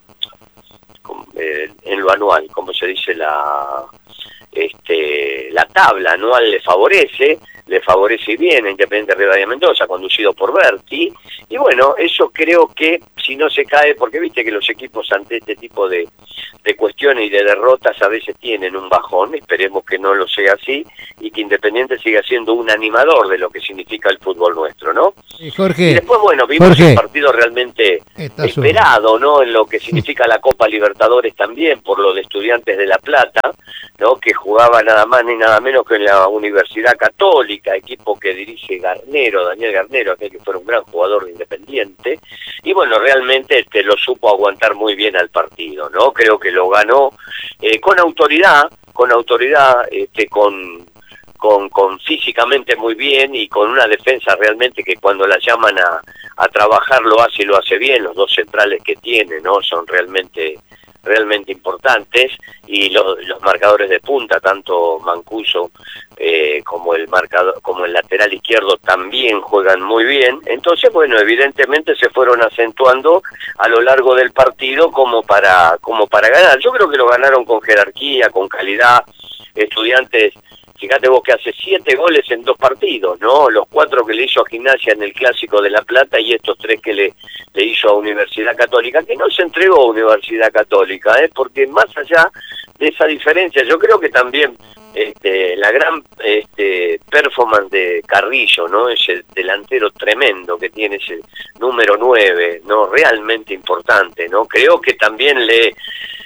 Speaker 19: eh, en lo anual, como se dice, la este la tabla anual le favorece, le favorece bien a Independiente Rivadavia Mendoza, conducido por Berti, y bueno, eso creo que si no se cae, porque viste que los equipos ante este tipo de, de cuestiones y de derrotas a veces tienen un bajón, esperemos que no lo sea así, y que Independiente siga siendo un animador de lo que significa el fútbol nuestro, ¿no?
Speaker 1: Sí, Jorge,
Speaker 19: y después, bueno, vimos
Speaker 1: Jorge,
Speaker 19: un partido realmente esperado, ¿no? En lo que significa la Copa Libertadores también, por lo de Estudiantes de La Plata, ¿no? Que jugaba nada más ni nada menos que en la Universidad Católica, equipo que dirige Garnero, Daniel Garnero, aquel que fue un gran jugador de Independiente, y bueno, realmente este, lo supo aguantar muy bien al partido, ¿no? Creo que lo ganó eh, con autoridad, con autoridad, este, con, con, con físicamente muy bien y con una defensa realmente que cuando la llaman a, a trabajar lo hace y lo hace bien. Los dos centrales que tiene, ¿no? Son realmente realmente importantes, y los, los marcadores de punta, tanto Mancuso eh, como el marcador, como el lateral izquierdo también juegan muy bien. Entonces, bueno, evidentemente se fueron acentuando a lo largo del partido como para como para ganar. Yo creo que lo ganaron con jerarquía, con calidad. Estudiantes, fíjate vos que hace siete goles en dos partidos, ¿no? Los cuatro que le hizo a Gimnasia en el Clásico de La Plata y estos tres que le, le hizo a Universidad Católica, que no se entregó a Universidad Católica, ¿eh? Porque más allá de esa diferencia, yo creo que también este, la gran este, performance de Carrillo, ¿no? Ese delantero tremendo que tiene, ese número nueve, ¿no? Realmente importante, ¿no? Creo que también le...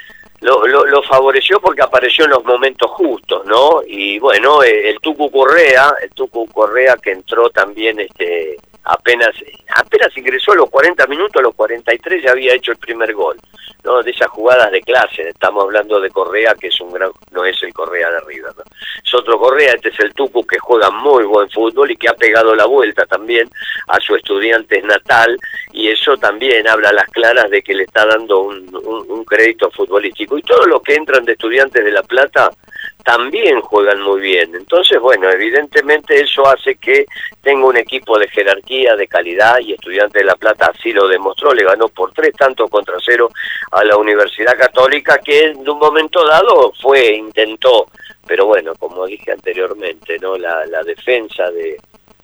Speaker 19: Lo, lo, lo favoreció porque apareció en los momentos justos, ¿no? Y bueno, el Tucu Correa, el Tucu Correa que entró también este apenas apenas ingresó a los cuarenta minutos, a los cuarenta y tres ya había hecho el primer gol, ¿no? De esas jugadas de clase, estamos hablando de Correa, que es un gran, no es el Correa de River, ¿no? Es otro Correa, este es el Tucu, que juega muy buen fútbol y que ha pegado la vuelta también a su Estudiantes natal, y eso también habla a las claras de que le está dando un, un, un crédito futbolístico. Y todos los que entran de Estudiantes de La Plata también juegan muy bien. Entonces, bueno, evidentemente eso hace que tenga un equipo de jerarquía, de calidad, y Estudiantes de La Plata así lo demostró. Le ganó por tres tantos contra cero a la Universidad Católica, que en un momento dado fue, intentó, pero bueno, como dije anteriormente, ¿no? La, la defensa de,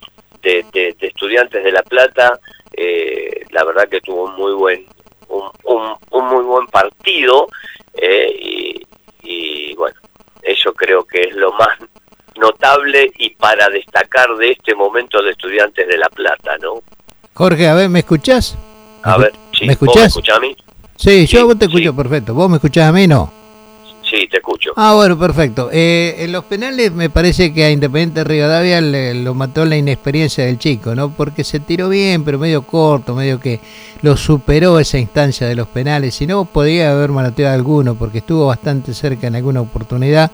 Speaker 19: de, de, de Estudiantes de La Plata, eh, la verdad que tuvo un muy buen, un, un, un muy buen partido, eh, y, y bueno, eso creo que es lo más notable y para destacar de este momento de Estudiantes de La Plata, ¿no?
Speaker 1: Jorge, a ver, ¿me escuchás?
Speaker 19: A ver, sí.
Speaker 1: ¿Me escuchás?
Speaker 19: ¿Vos me escuchás a mí?
Speaker 1: Sí, yo
Speaker 19: Sí,
Speaker 1: vos te escucho
Speaker 19: sí.
Speaker 1: perfecto. ¿Vos me escuchás a mí, no?
Speaker 19: Sí, te escucho.
Speaker 1: Ah, bueno, perfecto. Eh, en los penales me parece que a Independiente Rivadavia le, lo mató la inexperiencia del chico, ¿no? Porque se tiró bien, pero medio corto, medio que lo superó esa instancia de los penales. Si no, podía haber manoteado alguno, porque estuvo bastante cerca en alguna oportunidad.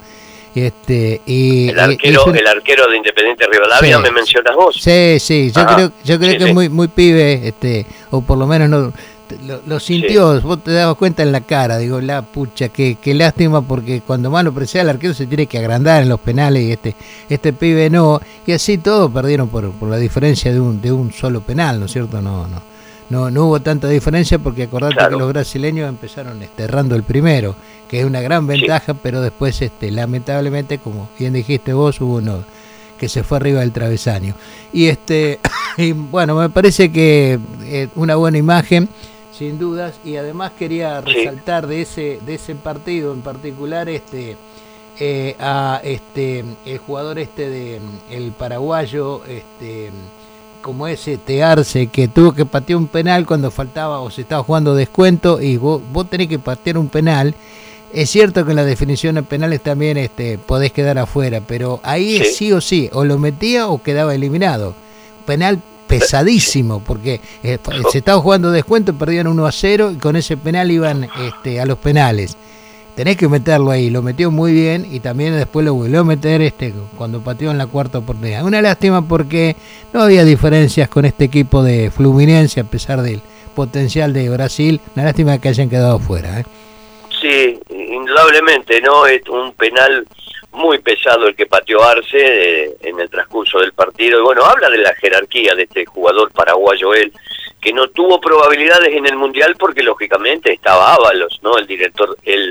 Speaker 1: Este, y,
Speaker 19: El arquero,
Speaker 1: y, y
Speaker 19: el arquero de Independiente Rivadavia,
Speaker 1: Sí.
Speaker 19: ¿me mencionas vos?
Speaker 1: Sí, sí, yo
Speaker 19: Ah,
Speaker 1: creo, yo creo
Speaker 19: sí,
Speaker 1: que
Speaker 19: sí.
Speaker 1: es muy, muy pibe, este, o por lo menos no lo, lo sintió, vos te dabas cuenta en la cara, digo, la pucha, qué, qué lástima, porque cuando más lo presea el arquero se tiene que agrandar en los penales, y este, este pibe no, y así todos perdieron por, por la diferencia de un, de un solo penal, ¿no es cierto? No, no, no, no hubo tanta diferencia, porque acordate
Speaker 19: Claro.
Speaker 1: que los brasileños empezaron este, errando el primero, que es una gran ventaja, pero después, este, lamentablemente, como bien dijiste vos, hubo uno que se fue arriba del travesaño. Y este, y bueno, me parece que eh, una buena imagen, sin dudas, y además quería
Speaker 19: Sí.
Speaker 1: resaltar de ese, de ese partido en particular, este, eh, a este, el jugador este de el paraguayo, este, como ese Tearse, que tuvo que patear un penal cuando faltaba o se estaba jugando descuento, y vos, vos tenés que patear un penal. Es cierto que en las definiciones penales también este, podés quedar afuera, pero ahí
Speaker 19: Sí.
Speaker 1: es sí o sí, o lo metía o quedaba eliminado. Penal pesadísimo, porque eh, se estaba jugando descuento, perdían uno a cero, y con ese penal iban este, a los penales. Tenés que meterlo ahí, lo metió muy bien, y también después lo volvió a meter este, cuando pateó en la cuarta oportunidad. Una lástima porque no había diferencias con este equipo de Fluminense, a pesar del potencial de Brasil. Una lástima que hayan quedado fuera, ¿eh?
Speaker 19: Sí, indudablemente, ¿no? Es un penal muy pesado el que pateó Arce eh, en el transcurso del partido. Y bueno, habla de la jerarquía de este jugador paraguayo, él, que no tuvo probabilidades en el Mundial porque lógicamente estaba Ábalos, ¿no? El director, el,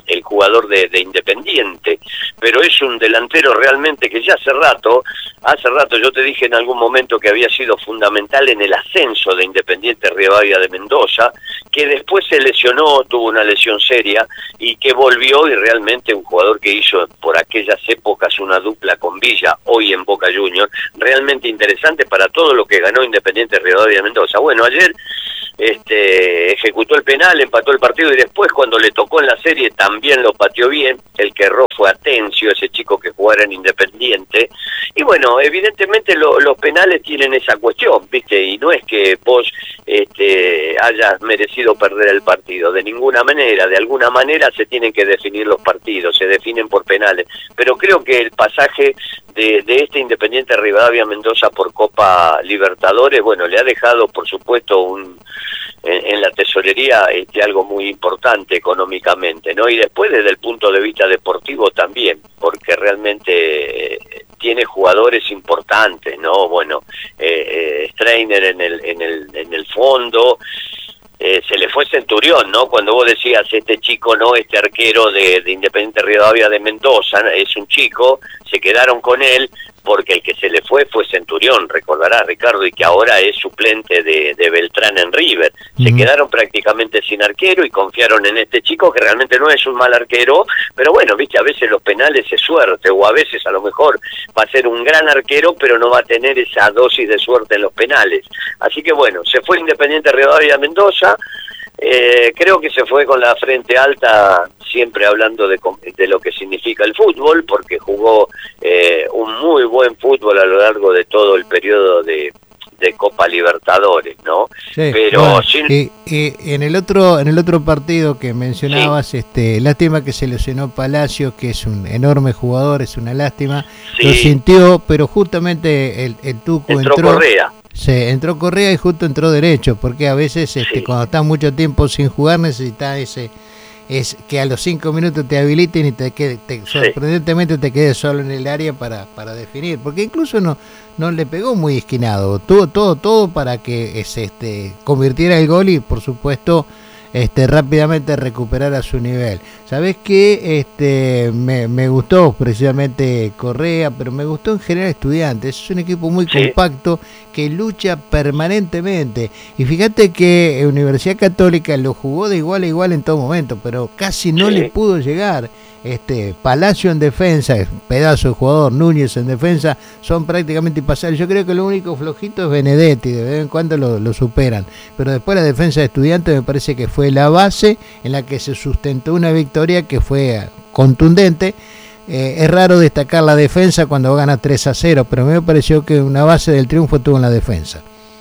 Speaker 19: el jugador de, de Independiente, pero es un delantero realmente que ya hace rato, hace rato yo te dije en algún momento que había sido fundamental en el ascenso de Independiente Rivadavia de Mendoza, que después se lesionó, tuvo una lesión seria, y que volvió, y realmente un jugador que hizo por aquellas épocas una dupla con Villa, hoy en Boca Juniors, realmente interesante para todo lo que ganó Independiente Rivadavia de Mendoza. Bueno, ayer este, ejecutó el penal, empató el partido, y después cuando le tocó en la serie también lo pateó bien. El que erró fue Atencio, ese chico que jugara en Independiente. Y bueno, evidentemente lo, los penales tienen esa cuestión, ¿viste? Y no es que vos este, hayas merecido perder el partido, de ninguna manera. De alguna manera se tienen que definir los partidos, se definen por penales. Pero creo que el pasaje de, de este Independiente Rivadavia Mendoza por Copa Libertadores, bueno, le ha dejado, por supuesto, un en, en la tesorería este, algo muy importante económicamente, ¿no? Y después desde el punto de vista deportivo también, porque realmente eh, tiene jugadores importantes, ¿no? Bueno, eh, eh, Strainer en el, en el, en el fondo. Eh, se le fue Centurión, ¿no? Cuando vos decías, este chico, ¿no? Este arquero de, de Independiente Rivadavia de Mendoza, es un chico, se quedaron con él, porque el que se le fue fue Centurión, recordarás, Ricardo, y que ahora es suplente de, de Beltrán en River. Se uh-huh. quedaron prácticamente sin arquero y confiaron en este chico, que realmente no es un mal arquero, pero bueno, viste, a veces los penales es suerte, o a veces a lo mejor va a ser un gran arquero, pero no va a tener esa dosis de suerte en los penales. Así que bueno, se fue Independiente Rivadavia de Mendoza. Eh, creo que se fue con la frente alta, siempre hablando de, de lo que significa el fútbol, porque jugó eh, un muy buen fútbol a lo largo de todo el periodo de, de Copa Libertadores, ¿no?
Speaker 1: Sí,
Speaker 19: pero
Speaker 1: bueno,
Speaker 19: sin...
Speaker 1: y, y en el otro en el otro partido que mencionabas, sí. este, lástima que se lesionó Palacios, que es un enorme jugador, es una lástima, sí. Lo sintió, pero justamente el, el Tuco entró,
Speaker 19: entró Correa.
Speaker 1: Se entró Correa y justo entró derecho, porque a veces este, sí. cuando estás mucho tiempo sin jugar necesitas ese es que a los cinco minutos te habiliten y te, quede, te sí. sorprendentemente te quedes solo en el área para, para definir, porque incluso no no le pegó muy esquinado, tuvo todo todo para que es, este convirtiera el gol y por supuesto este rápidamente recuperara su nivel. ¿Sabés qué? Este me, me gustó precisamente Correa, pero me gustó en general Estudiantes. Es un equipo muy sí. compacto que lucha permanentemente. Y fíjate que Universidad Católica lo jugó de igual a igual en todo momento, pero casi no sí. le pudo llegar. Este Palacio en defensa, pedazo de jugador, Núñez en defensa, son prácticamente impasables. Yo creo que lo único flojito es Benedetti, de vez en cuando lo, lo superan, pero después la defensa de Estudiantes me parece que fue la base en la que se sustentó una victoria que fue contundente. Eh, es raro destacar la defensa cuando gana tres a cero, pero a mí me pareció que una base del triunfo tuvo en la defensa.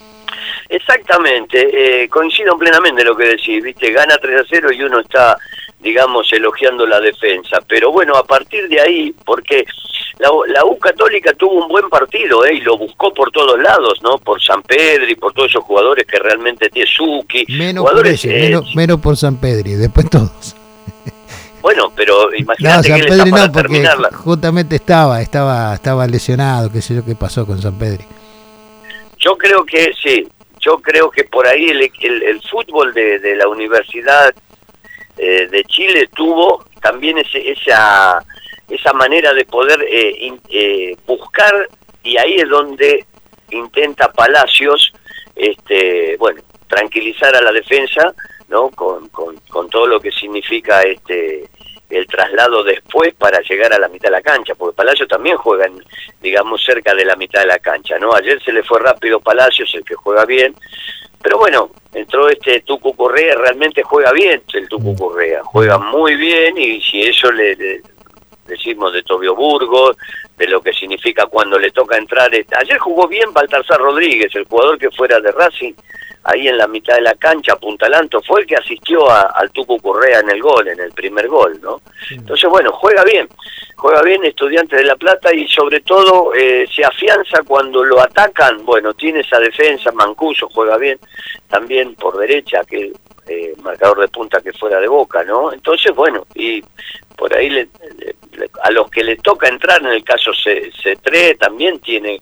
Speaker 19: Exactamente, eh, coincido plenamente en lo que decís, viste, gana tres a cero y uno está, digamos, elogiando la defensa, pero bueno, a partir de ahí, porque la, la U Católica tuvo un buen partido, eh, y lo buscó por todos lados, ¿no? Por San Pedro y por todos esos jugadores que realmente tiene Suki.
Speaker 1: Menos
Speaker 19: jugadores,
Speaker 1: por ese,
Speaker 19: eh,
Speaker 1: menos, menos por San Pedro y después todos.
Speaker 19: Bueno, pero imagínate
Speaker 1: no,
Speaker 19: que
Speaker 1: San
Speaker 19: él está para
Speaker 1: no, porque
Speaker 19: terminarla.
Speaker 1: Justamente estaba, estaba, estaba lesionado, qué sé yo qué pasó con San Pedro.
Speaker 19: Yo creo que sí, yo creo que por ahí el, el, el fútbol de, de la Universidad eh, de Chile tuvo también ese, esa esa manera de poder eh, in, eh, buscar, y ahí es donde intenta Palacios, este, bueno, tranquilizar a la defensa, ¿no? Con, con, con todo lo que significa este el traslado después para llegar a la mitad de la cancha, porque Palacios también juega, en, digamos, cerca de la mitad de la cancha, ¿no? Ayer se le fue rápido Palacios, el que juega bien, pero bueno, entró este Tucu Correa, realmente juega bien el Tucu Correa, juega muy bien, y si eso le, le decimos de Tobio Burgos, de lo que significa cuando le toca entrar, este, ayer jugó bien Baltasar Rodríguez, el jugador que fuera de Racing, ahí en la mitad de la cancha, apuntalando, fue el que asistió a, al Tucu Correa en el gol, en el primer gol, ¿no? Sí. Entonces, bueno, juega bien, juega bien Estudiantes de La Plata, y sobre todo eh, se afianza cuando lo atacan, bueno, tiene esa defensa, Mancuso juega bien, también por derecha, que eh, marcador de punta que fuera de Boca, ¿no? Entonces, bueno, y por ahí le, le, le, a los que le toca entrar, en el caso C tres, también tiene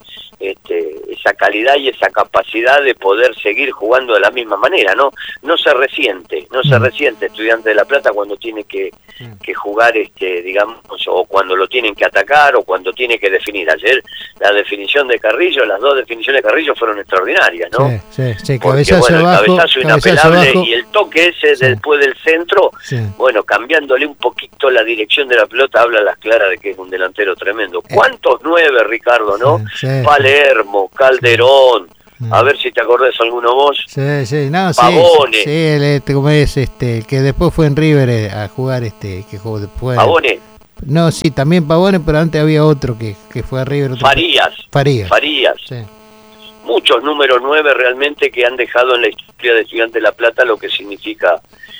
Speaker 19: este, esa calidad y esa capacidad de poder seguir jugando de la misma manera, ¿no? No se resiente, no se resiente Estudiantes de La Plata cuando tiene que, que jugar, este, digamos, o cuando lo tienen que atacar, o cuando tiene que definir. Ayer la definición de Carrillo, las dos definiciones de Carrillo fueron extraordinarias, ¿no?
Speaker 1: Sí, sí, sí,
Speaker 19: porque,
Speaker 1: cabezazo
Speaker 19: bueno,
Speaker 1: abajo,
Speaker 19: el cabezazo
Speaker 1: cabezazo
Speaker 19: inapelable
Speaker 1: abajo.
Speaker 19: y el toque ese
Speaker 1: Sí.
Speaker 19: después del centro,
Speaker 1: Sí.
Speaker 19: bueno, cambiándole un poquito la dirección de la pelota, habla a las claras de que es un delantero tremendo. ¿Cuántos nueve, Ricardo, no?
Speaker 1: Sí,
Speaker 19: Palermo, Calderón, a ver si te acordás alguno vos.
Speaker 1: Sí, sí, no, sí,
Speaker 19: Pavone.
Speaker 1: sí, el, este, como es, este, el que después fue en River eh, a jugar, este, que jugó después.
Speaker 19: Pavone.
Speaker 1: No, sí, también Pavone, pero antes había otro que, que fue a River. Otro
Speaker 19: Farías.
Speaker 1: Farías.
Speaker 19: Farías.
Speaker 1: Sí.
Speaker 19: Muchos números nueve realmente que han dejado en la historia de Estudiantes de La Plata lo que significa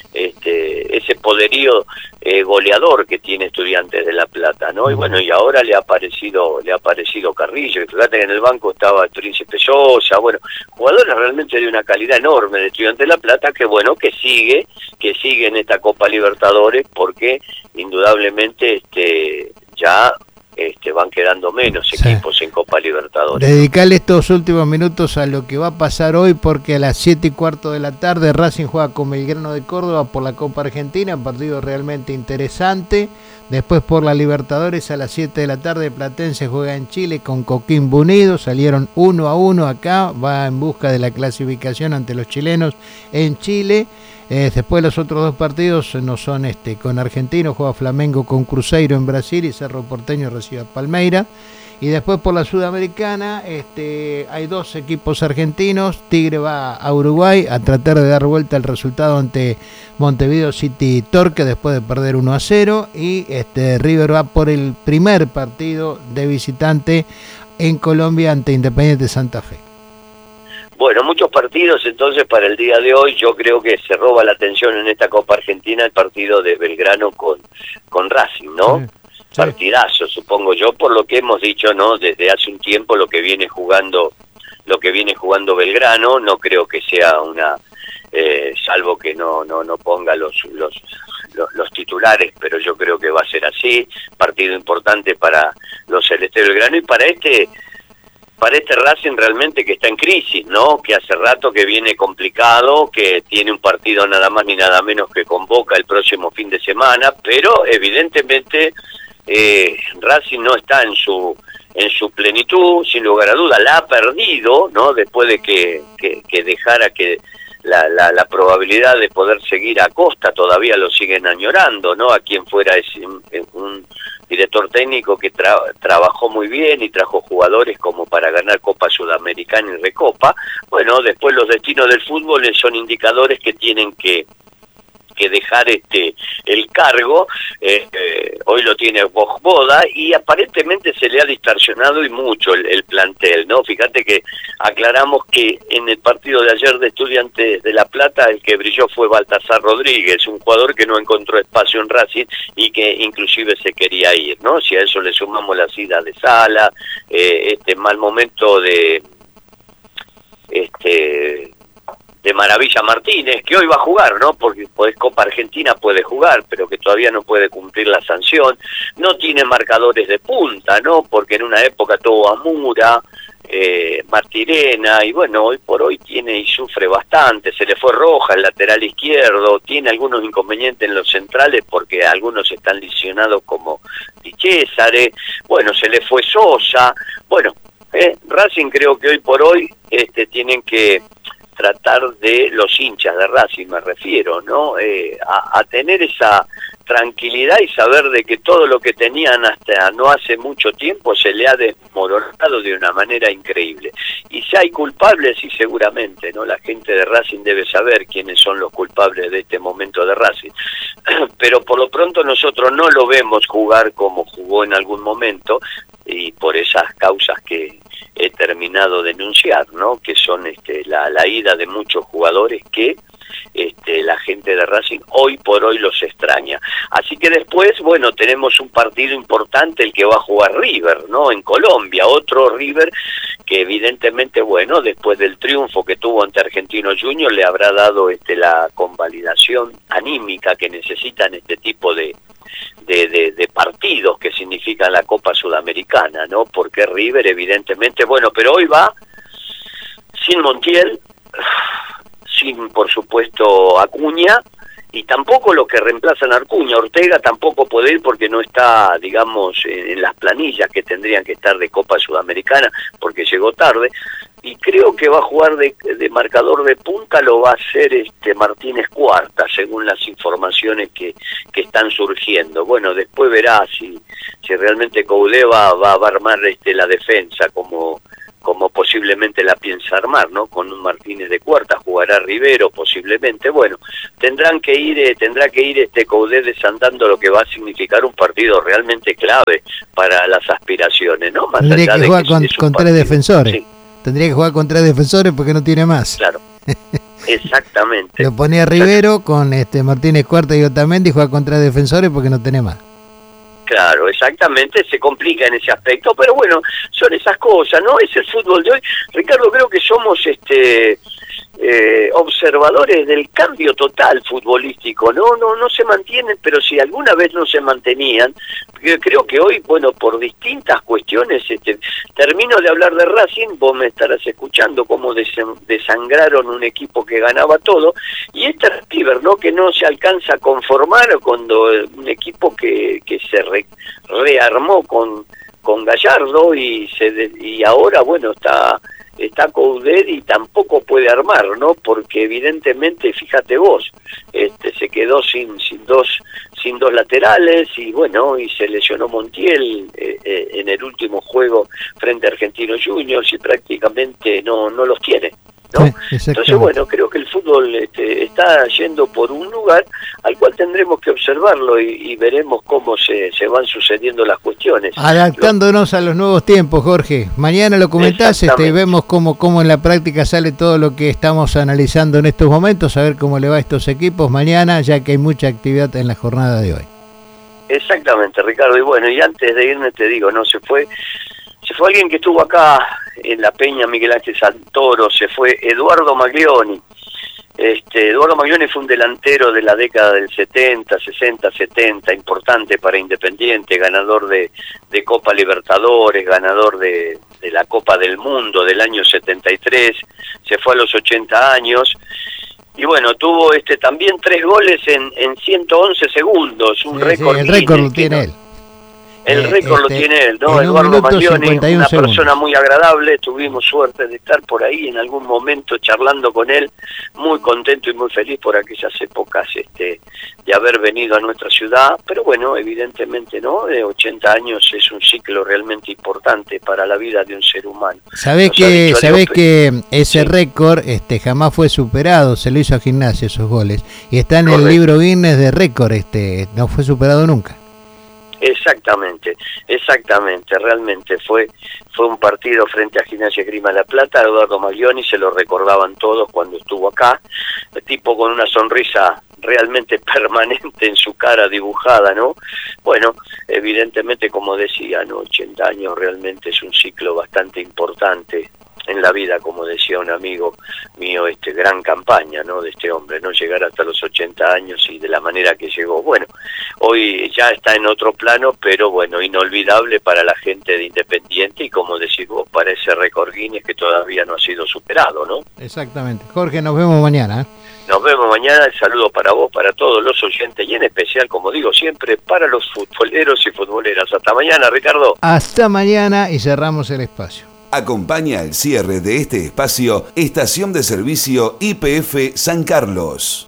Speaker 19: este ese poderío eh, goleador que tiene Estudiantes de La Plata, ¿no? Y bueno, y ahora le ha aparecido le ha aparecido Carrillo, y fíjate que en el banco estaba el Príncipe Sosa, bueno, jugadores realmente de una calidad enorme de Estudiantes de La Plata, que bueno, que sigue, que sigue en esta Copa Libertadores, porque indudablemente este ya este van quedando menos equipos en Copa Libertadores.
Speaker 1: Dedicarle estos últimos minutos a lo que va a pasar hoy, porque a las siete y cuarto de la tarde Racing juega con Belgrano de Córdoba por la Copa Argentina, partido realmente interesante. Después por la Libertadores a las siete de la tarde Platense juega en Chile con Coquimbo Unido, salieron uno a uno acá, va en busca de la clasificación ante los chilenos en Chile. Eh, después los otros dos partidos no son este con Argentinos, juega Flamengo con Cruzeiro en Brasil y Cerro Porteño recibe a Palmeira. Y después por la Sudamericana este, hay dos equipos argentinos. Tigre va a Uruguay a tratar de dar vuelta el resultado ante Montevideo City Torque después de perder uno a cero. Y este, River va por el primer partido de visitante en Colombia ante Independiente Santa Fe.
Speaker 19: Bueno, muchos partidos entonces para el día de hoy. Yo creo que se roba la atención en esta Copa Argentina el partido de Belgrano con, con Racing, ¿no? Sí. Sí. Partidazo, supongo yo, por lo que hemos dicho, ¿no? Desde hace un tiempo lo que viene jugando, lo que viene jugando Belgrano, no creo que sea una, eh, salvo que no, no, no ponga los, los, los, los titulares, pero yo creo que va a ser así. Partido importante para los Celestes Belgrano y para este. Para este Racing realmente que está en crisis, ¿no? Que hace rato que viene complicado, que tiene un partido nada más ni nada menos que convoca el próximo fin de semana, pero evidentemente eh, Racing no está en su en su plenitud, sin lugar a duda, la ha perdido, ¿no? Después de que, que, que dejara que la, la, la probabilidad de poder seguir a Costa todavía lo siguen añorando, ¿no? A quien fuera ese, un, un director técnico que tra trabajó muy bien y trajo jugadores como para ganar Copa Sudamericana y Recopa. Bueno, después los destinos del fútbol son indicadores que tienen que que dejar este el cargo. eh, eh, hoy lo tiene Boda y aparentemente se le ha distorsionado y mucho el, el plantel, ¿no? Fíjate que aclaramos que en el partido de ayer de Estudiantes de La Plata el que brilló fue Baltasar Rodríguez, un jugador que no encontró espacio en Racing y que inclusive se quería ir, ¿no? Si a eso le sumamos las idas de Sala, eh, este mal momento de este de Maravilla Martínez, que hoy va a jugar, ¿no? Porque pues, Copa Argentina puede jugar, pero que todavía no puede cumplir la sanción. No tiene marcadores de punta, ¿no? Porque en una época tuvo a Mura, eh, Martirena, y bueno, hoy por hoy tiene y sufre bastante. Se le fue Roja, el lateral izquierdo, tiene algunos inconvenientes en los centrales porque algunos están lesionados como Di Césare. Bueno, se le fue Sosa. Bueno, eh, Racing creo que hoy por hoy este tienen que tratar de los hinchas de Racing, me refiero, ¿no? Eh, a, a tener esa tranquilidad y saber de que todo lo que tenían hasta no hace mucho tiempo se le ha desmoronado de una manera increíble. Y si hay culpables, sí, seguramente, ¿no? La gente de Racing debe saber quiénes son los culpables de este momento de Racing. Pero por lo pronto nosotros no lo vemos jugar como jugó en algún momento, y por esas causas que he terminado de denunciar, ¿no? Que son este, la, la ida de muchos jugadores que este, la gente de Racing hoy por hoy los extraña. Así que después, bueno, tenemos un partido importante, el que va a jugar River, ¿no? En Colombia, otro River que evidentemente, bueno, después del triunfo que tuvo ante Argentinos Juniors le habrá dado este, la convalidación anímica que necesitan este tipo de De, de, de partidos, que es significa la Copa Sudamericana, ¿no? Porque River evidentemente, bueno, pero hoy va sin Montiel, sin por supuesto Acuña, y tampoco los que reemplazan a Acuña. Ortega tampoco puede ir porque no está, digamos, en las planillas que tendrían que estar de Copa Sudamericana, porque llegó tarde, y creo que va a jugar de, de marcador de punta, lo va a hacer este Martínez Cuarta, según las informaciones que, que están surgiendo. Bueno, después verá si, si realmente Coudet va, va, va a armar este, la defensa como... como posiblemente la piensa armar, ¿no? Con un Martínez de Cuarta, jugará Rivero posiblemente. Bueno, tendrán que ir, eh, tendrá que ir este Coudet desandando lo que va a significar un partido realmente clave para las aspiraciones, ¿no? Más
Speaker 1: Tendría
Speaker 19: allá
Speaker 1: que
Speaker 19: de
Speaker 1: jugar
Speaker 19: que
Speaker 1: con,
Speaker 19: es un
Speaker 1: con tres
Speaker 19: partido.
Speaker 1: defensores.
Speaker 19: Sí.
Speaker 1: Tendría que jugar con tres defensores porque no tiene más.
Speaker 19: Claro. Exactamente.
Speaker 1: Lo ponía Rivero con este Martínez Cuarta y Otamendi, y juega con tres defensores porque no tiene más.
Speaker 19: Claro, exactamente, se complica en ese aspecto, pero bueno, son esas cosas, ¿no? Es el fútbol de hoy. Ricardo, creo que somos este eh, observadores del cambio total futbolístico, ¿no? No no se mantienen, pero si alguna vez no se mantenían, creo que hoy, bueno, por distintas cuestiones, este, termino de hablar de Racing, vos me estarás escuchando cómo desangraron un equipo que ganaba todo, y este River, ¿no? Que no se alcanza a conformar cuando un equipo que, que se re, rearmó con, con Gallardo y se de, y ahora, bueno, está... está Coudet y tampoco puede armar, ¿no? Porque evidentemente, fíjate vos, este se quedó sin sin dos sin dos laterales y bueno, y se lesionó Montiel eh, eh, en el último juego frente a Argentinos Juniors y prácticamente no no los tiene, ¿no? Sí, entonces, bueno, creo que el fútbol este, está yendo por un lugar al cual tendremos que observarlo y, y veremos cómo se, se van sucediendo las cuestiones.
Speaker 1: Adaptándonos lo... a los nuevos tiempos, Jorge. Mañana lo comentás, este, vemos cómo, cómo en la práctica sale todo lo que estamos analizando en estos momentos, a ver cómo le va a estos equipos mañana, ya que hay mucha actividad en la jornada de hoy.
Speaker 19: Exactamente, Ricardo. Y bueno, y antes de irme te digo, no se fue... Se fue alguien que estuvo acá en La Peña, Miguel Ángel Santoro, se fue Eduardo Maglioni. Este, Eduardo Maglioni fue un delantero de la década del setenta, sesenta, setenta, importante para Independiente, ganador de, de Copa Libertadores, ganador de, de la Copa del Mundo del año setenta y tres, se fue a los ochenta años. Y bueno, tuvo este también tres goles en, en ciento once segundos, un sí, récord.
Speaker 1: Sí, el récord lo tiene él.
Speaker 19: El récord este, lo tiene él, ¿no? Eduardo Maglioni, una segundos. persona muy agradable, tuvimos suerte de estar por ahí en algún momento charlando con él, muy contento y muy feliz por aquellas épocas este, de haber venido a nuestra ciudad, pero bueno, evidentemente, ¿no? De ochenta años es un ciclo realmente importante para la vida de un ser humano.
Speaker 1: ¿Sabés que, sabés que ese sí. récord este, jamás fue superado? Se lo hizo a Gimnasia esos goles, y está en Correcto. el libro Guinness de récord, este, no fue superado nunca.
Speaker 19: Exactamente, exactamente, realmente fue fue un partido frente a Gimnasia Esgrima La Plata. Eduardo Maglioni, se lo recordaban todos cuando estuvo acá, el tipo con una sonrisa realmente permanente en su cara dibujada, ¿no? Bueno, evidentemente, como decía, ¿no? ochenta años realmente es un ciclo bastante importante en la vida, como decía un amigo mío, este gran campaña, ¿no? De este hombre, no llegar hasta los ochenta años y de la manera que llegó. Bueno, hoy ya está en otro plano, pero bueno, inolvidable para la gente de Independiente y, como decís vos, para ese récord Guinness que todavía no ha sido superado, ¿no?
Speaker 1: Exactamente. Jorge, nos vemos mañana, ¿eh?
Speaker 19: Nos vemos mañana. El saludo para vos, para todos los oyentes y en especial, como digo siempre, para los futboleros y futboleras. Hasta mañana, Ricardo.
Speaker 1: Hasta mañana y cerramos el espacio.
Speaker 18: Acompaña el cierre de este espacio Estación de Servicio Y P F San Carlos.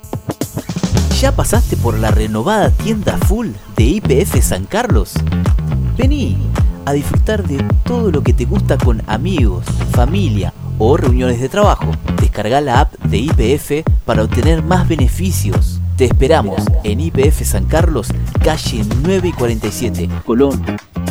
Speaker 20: ¿Ya pasaste por la renovada tienda full de Y P F San Carlos? Vení a disfrutar de todo lo que te gusta con amigos, familia o reuniones de trabajo. Descarga la app de Y P F para obtener más beneficios. Te esperamos en Y P F San Carlos, calle nueve y cuarenta y siete, Colón.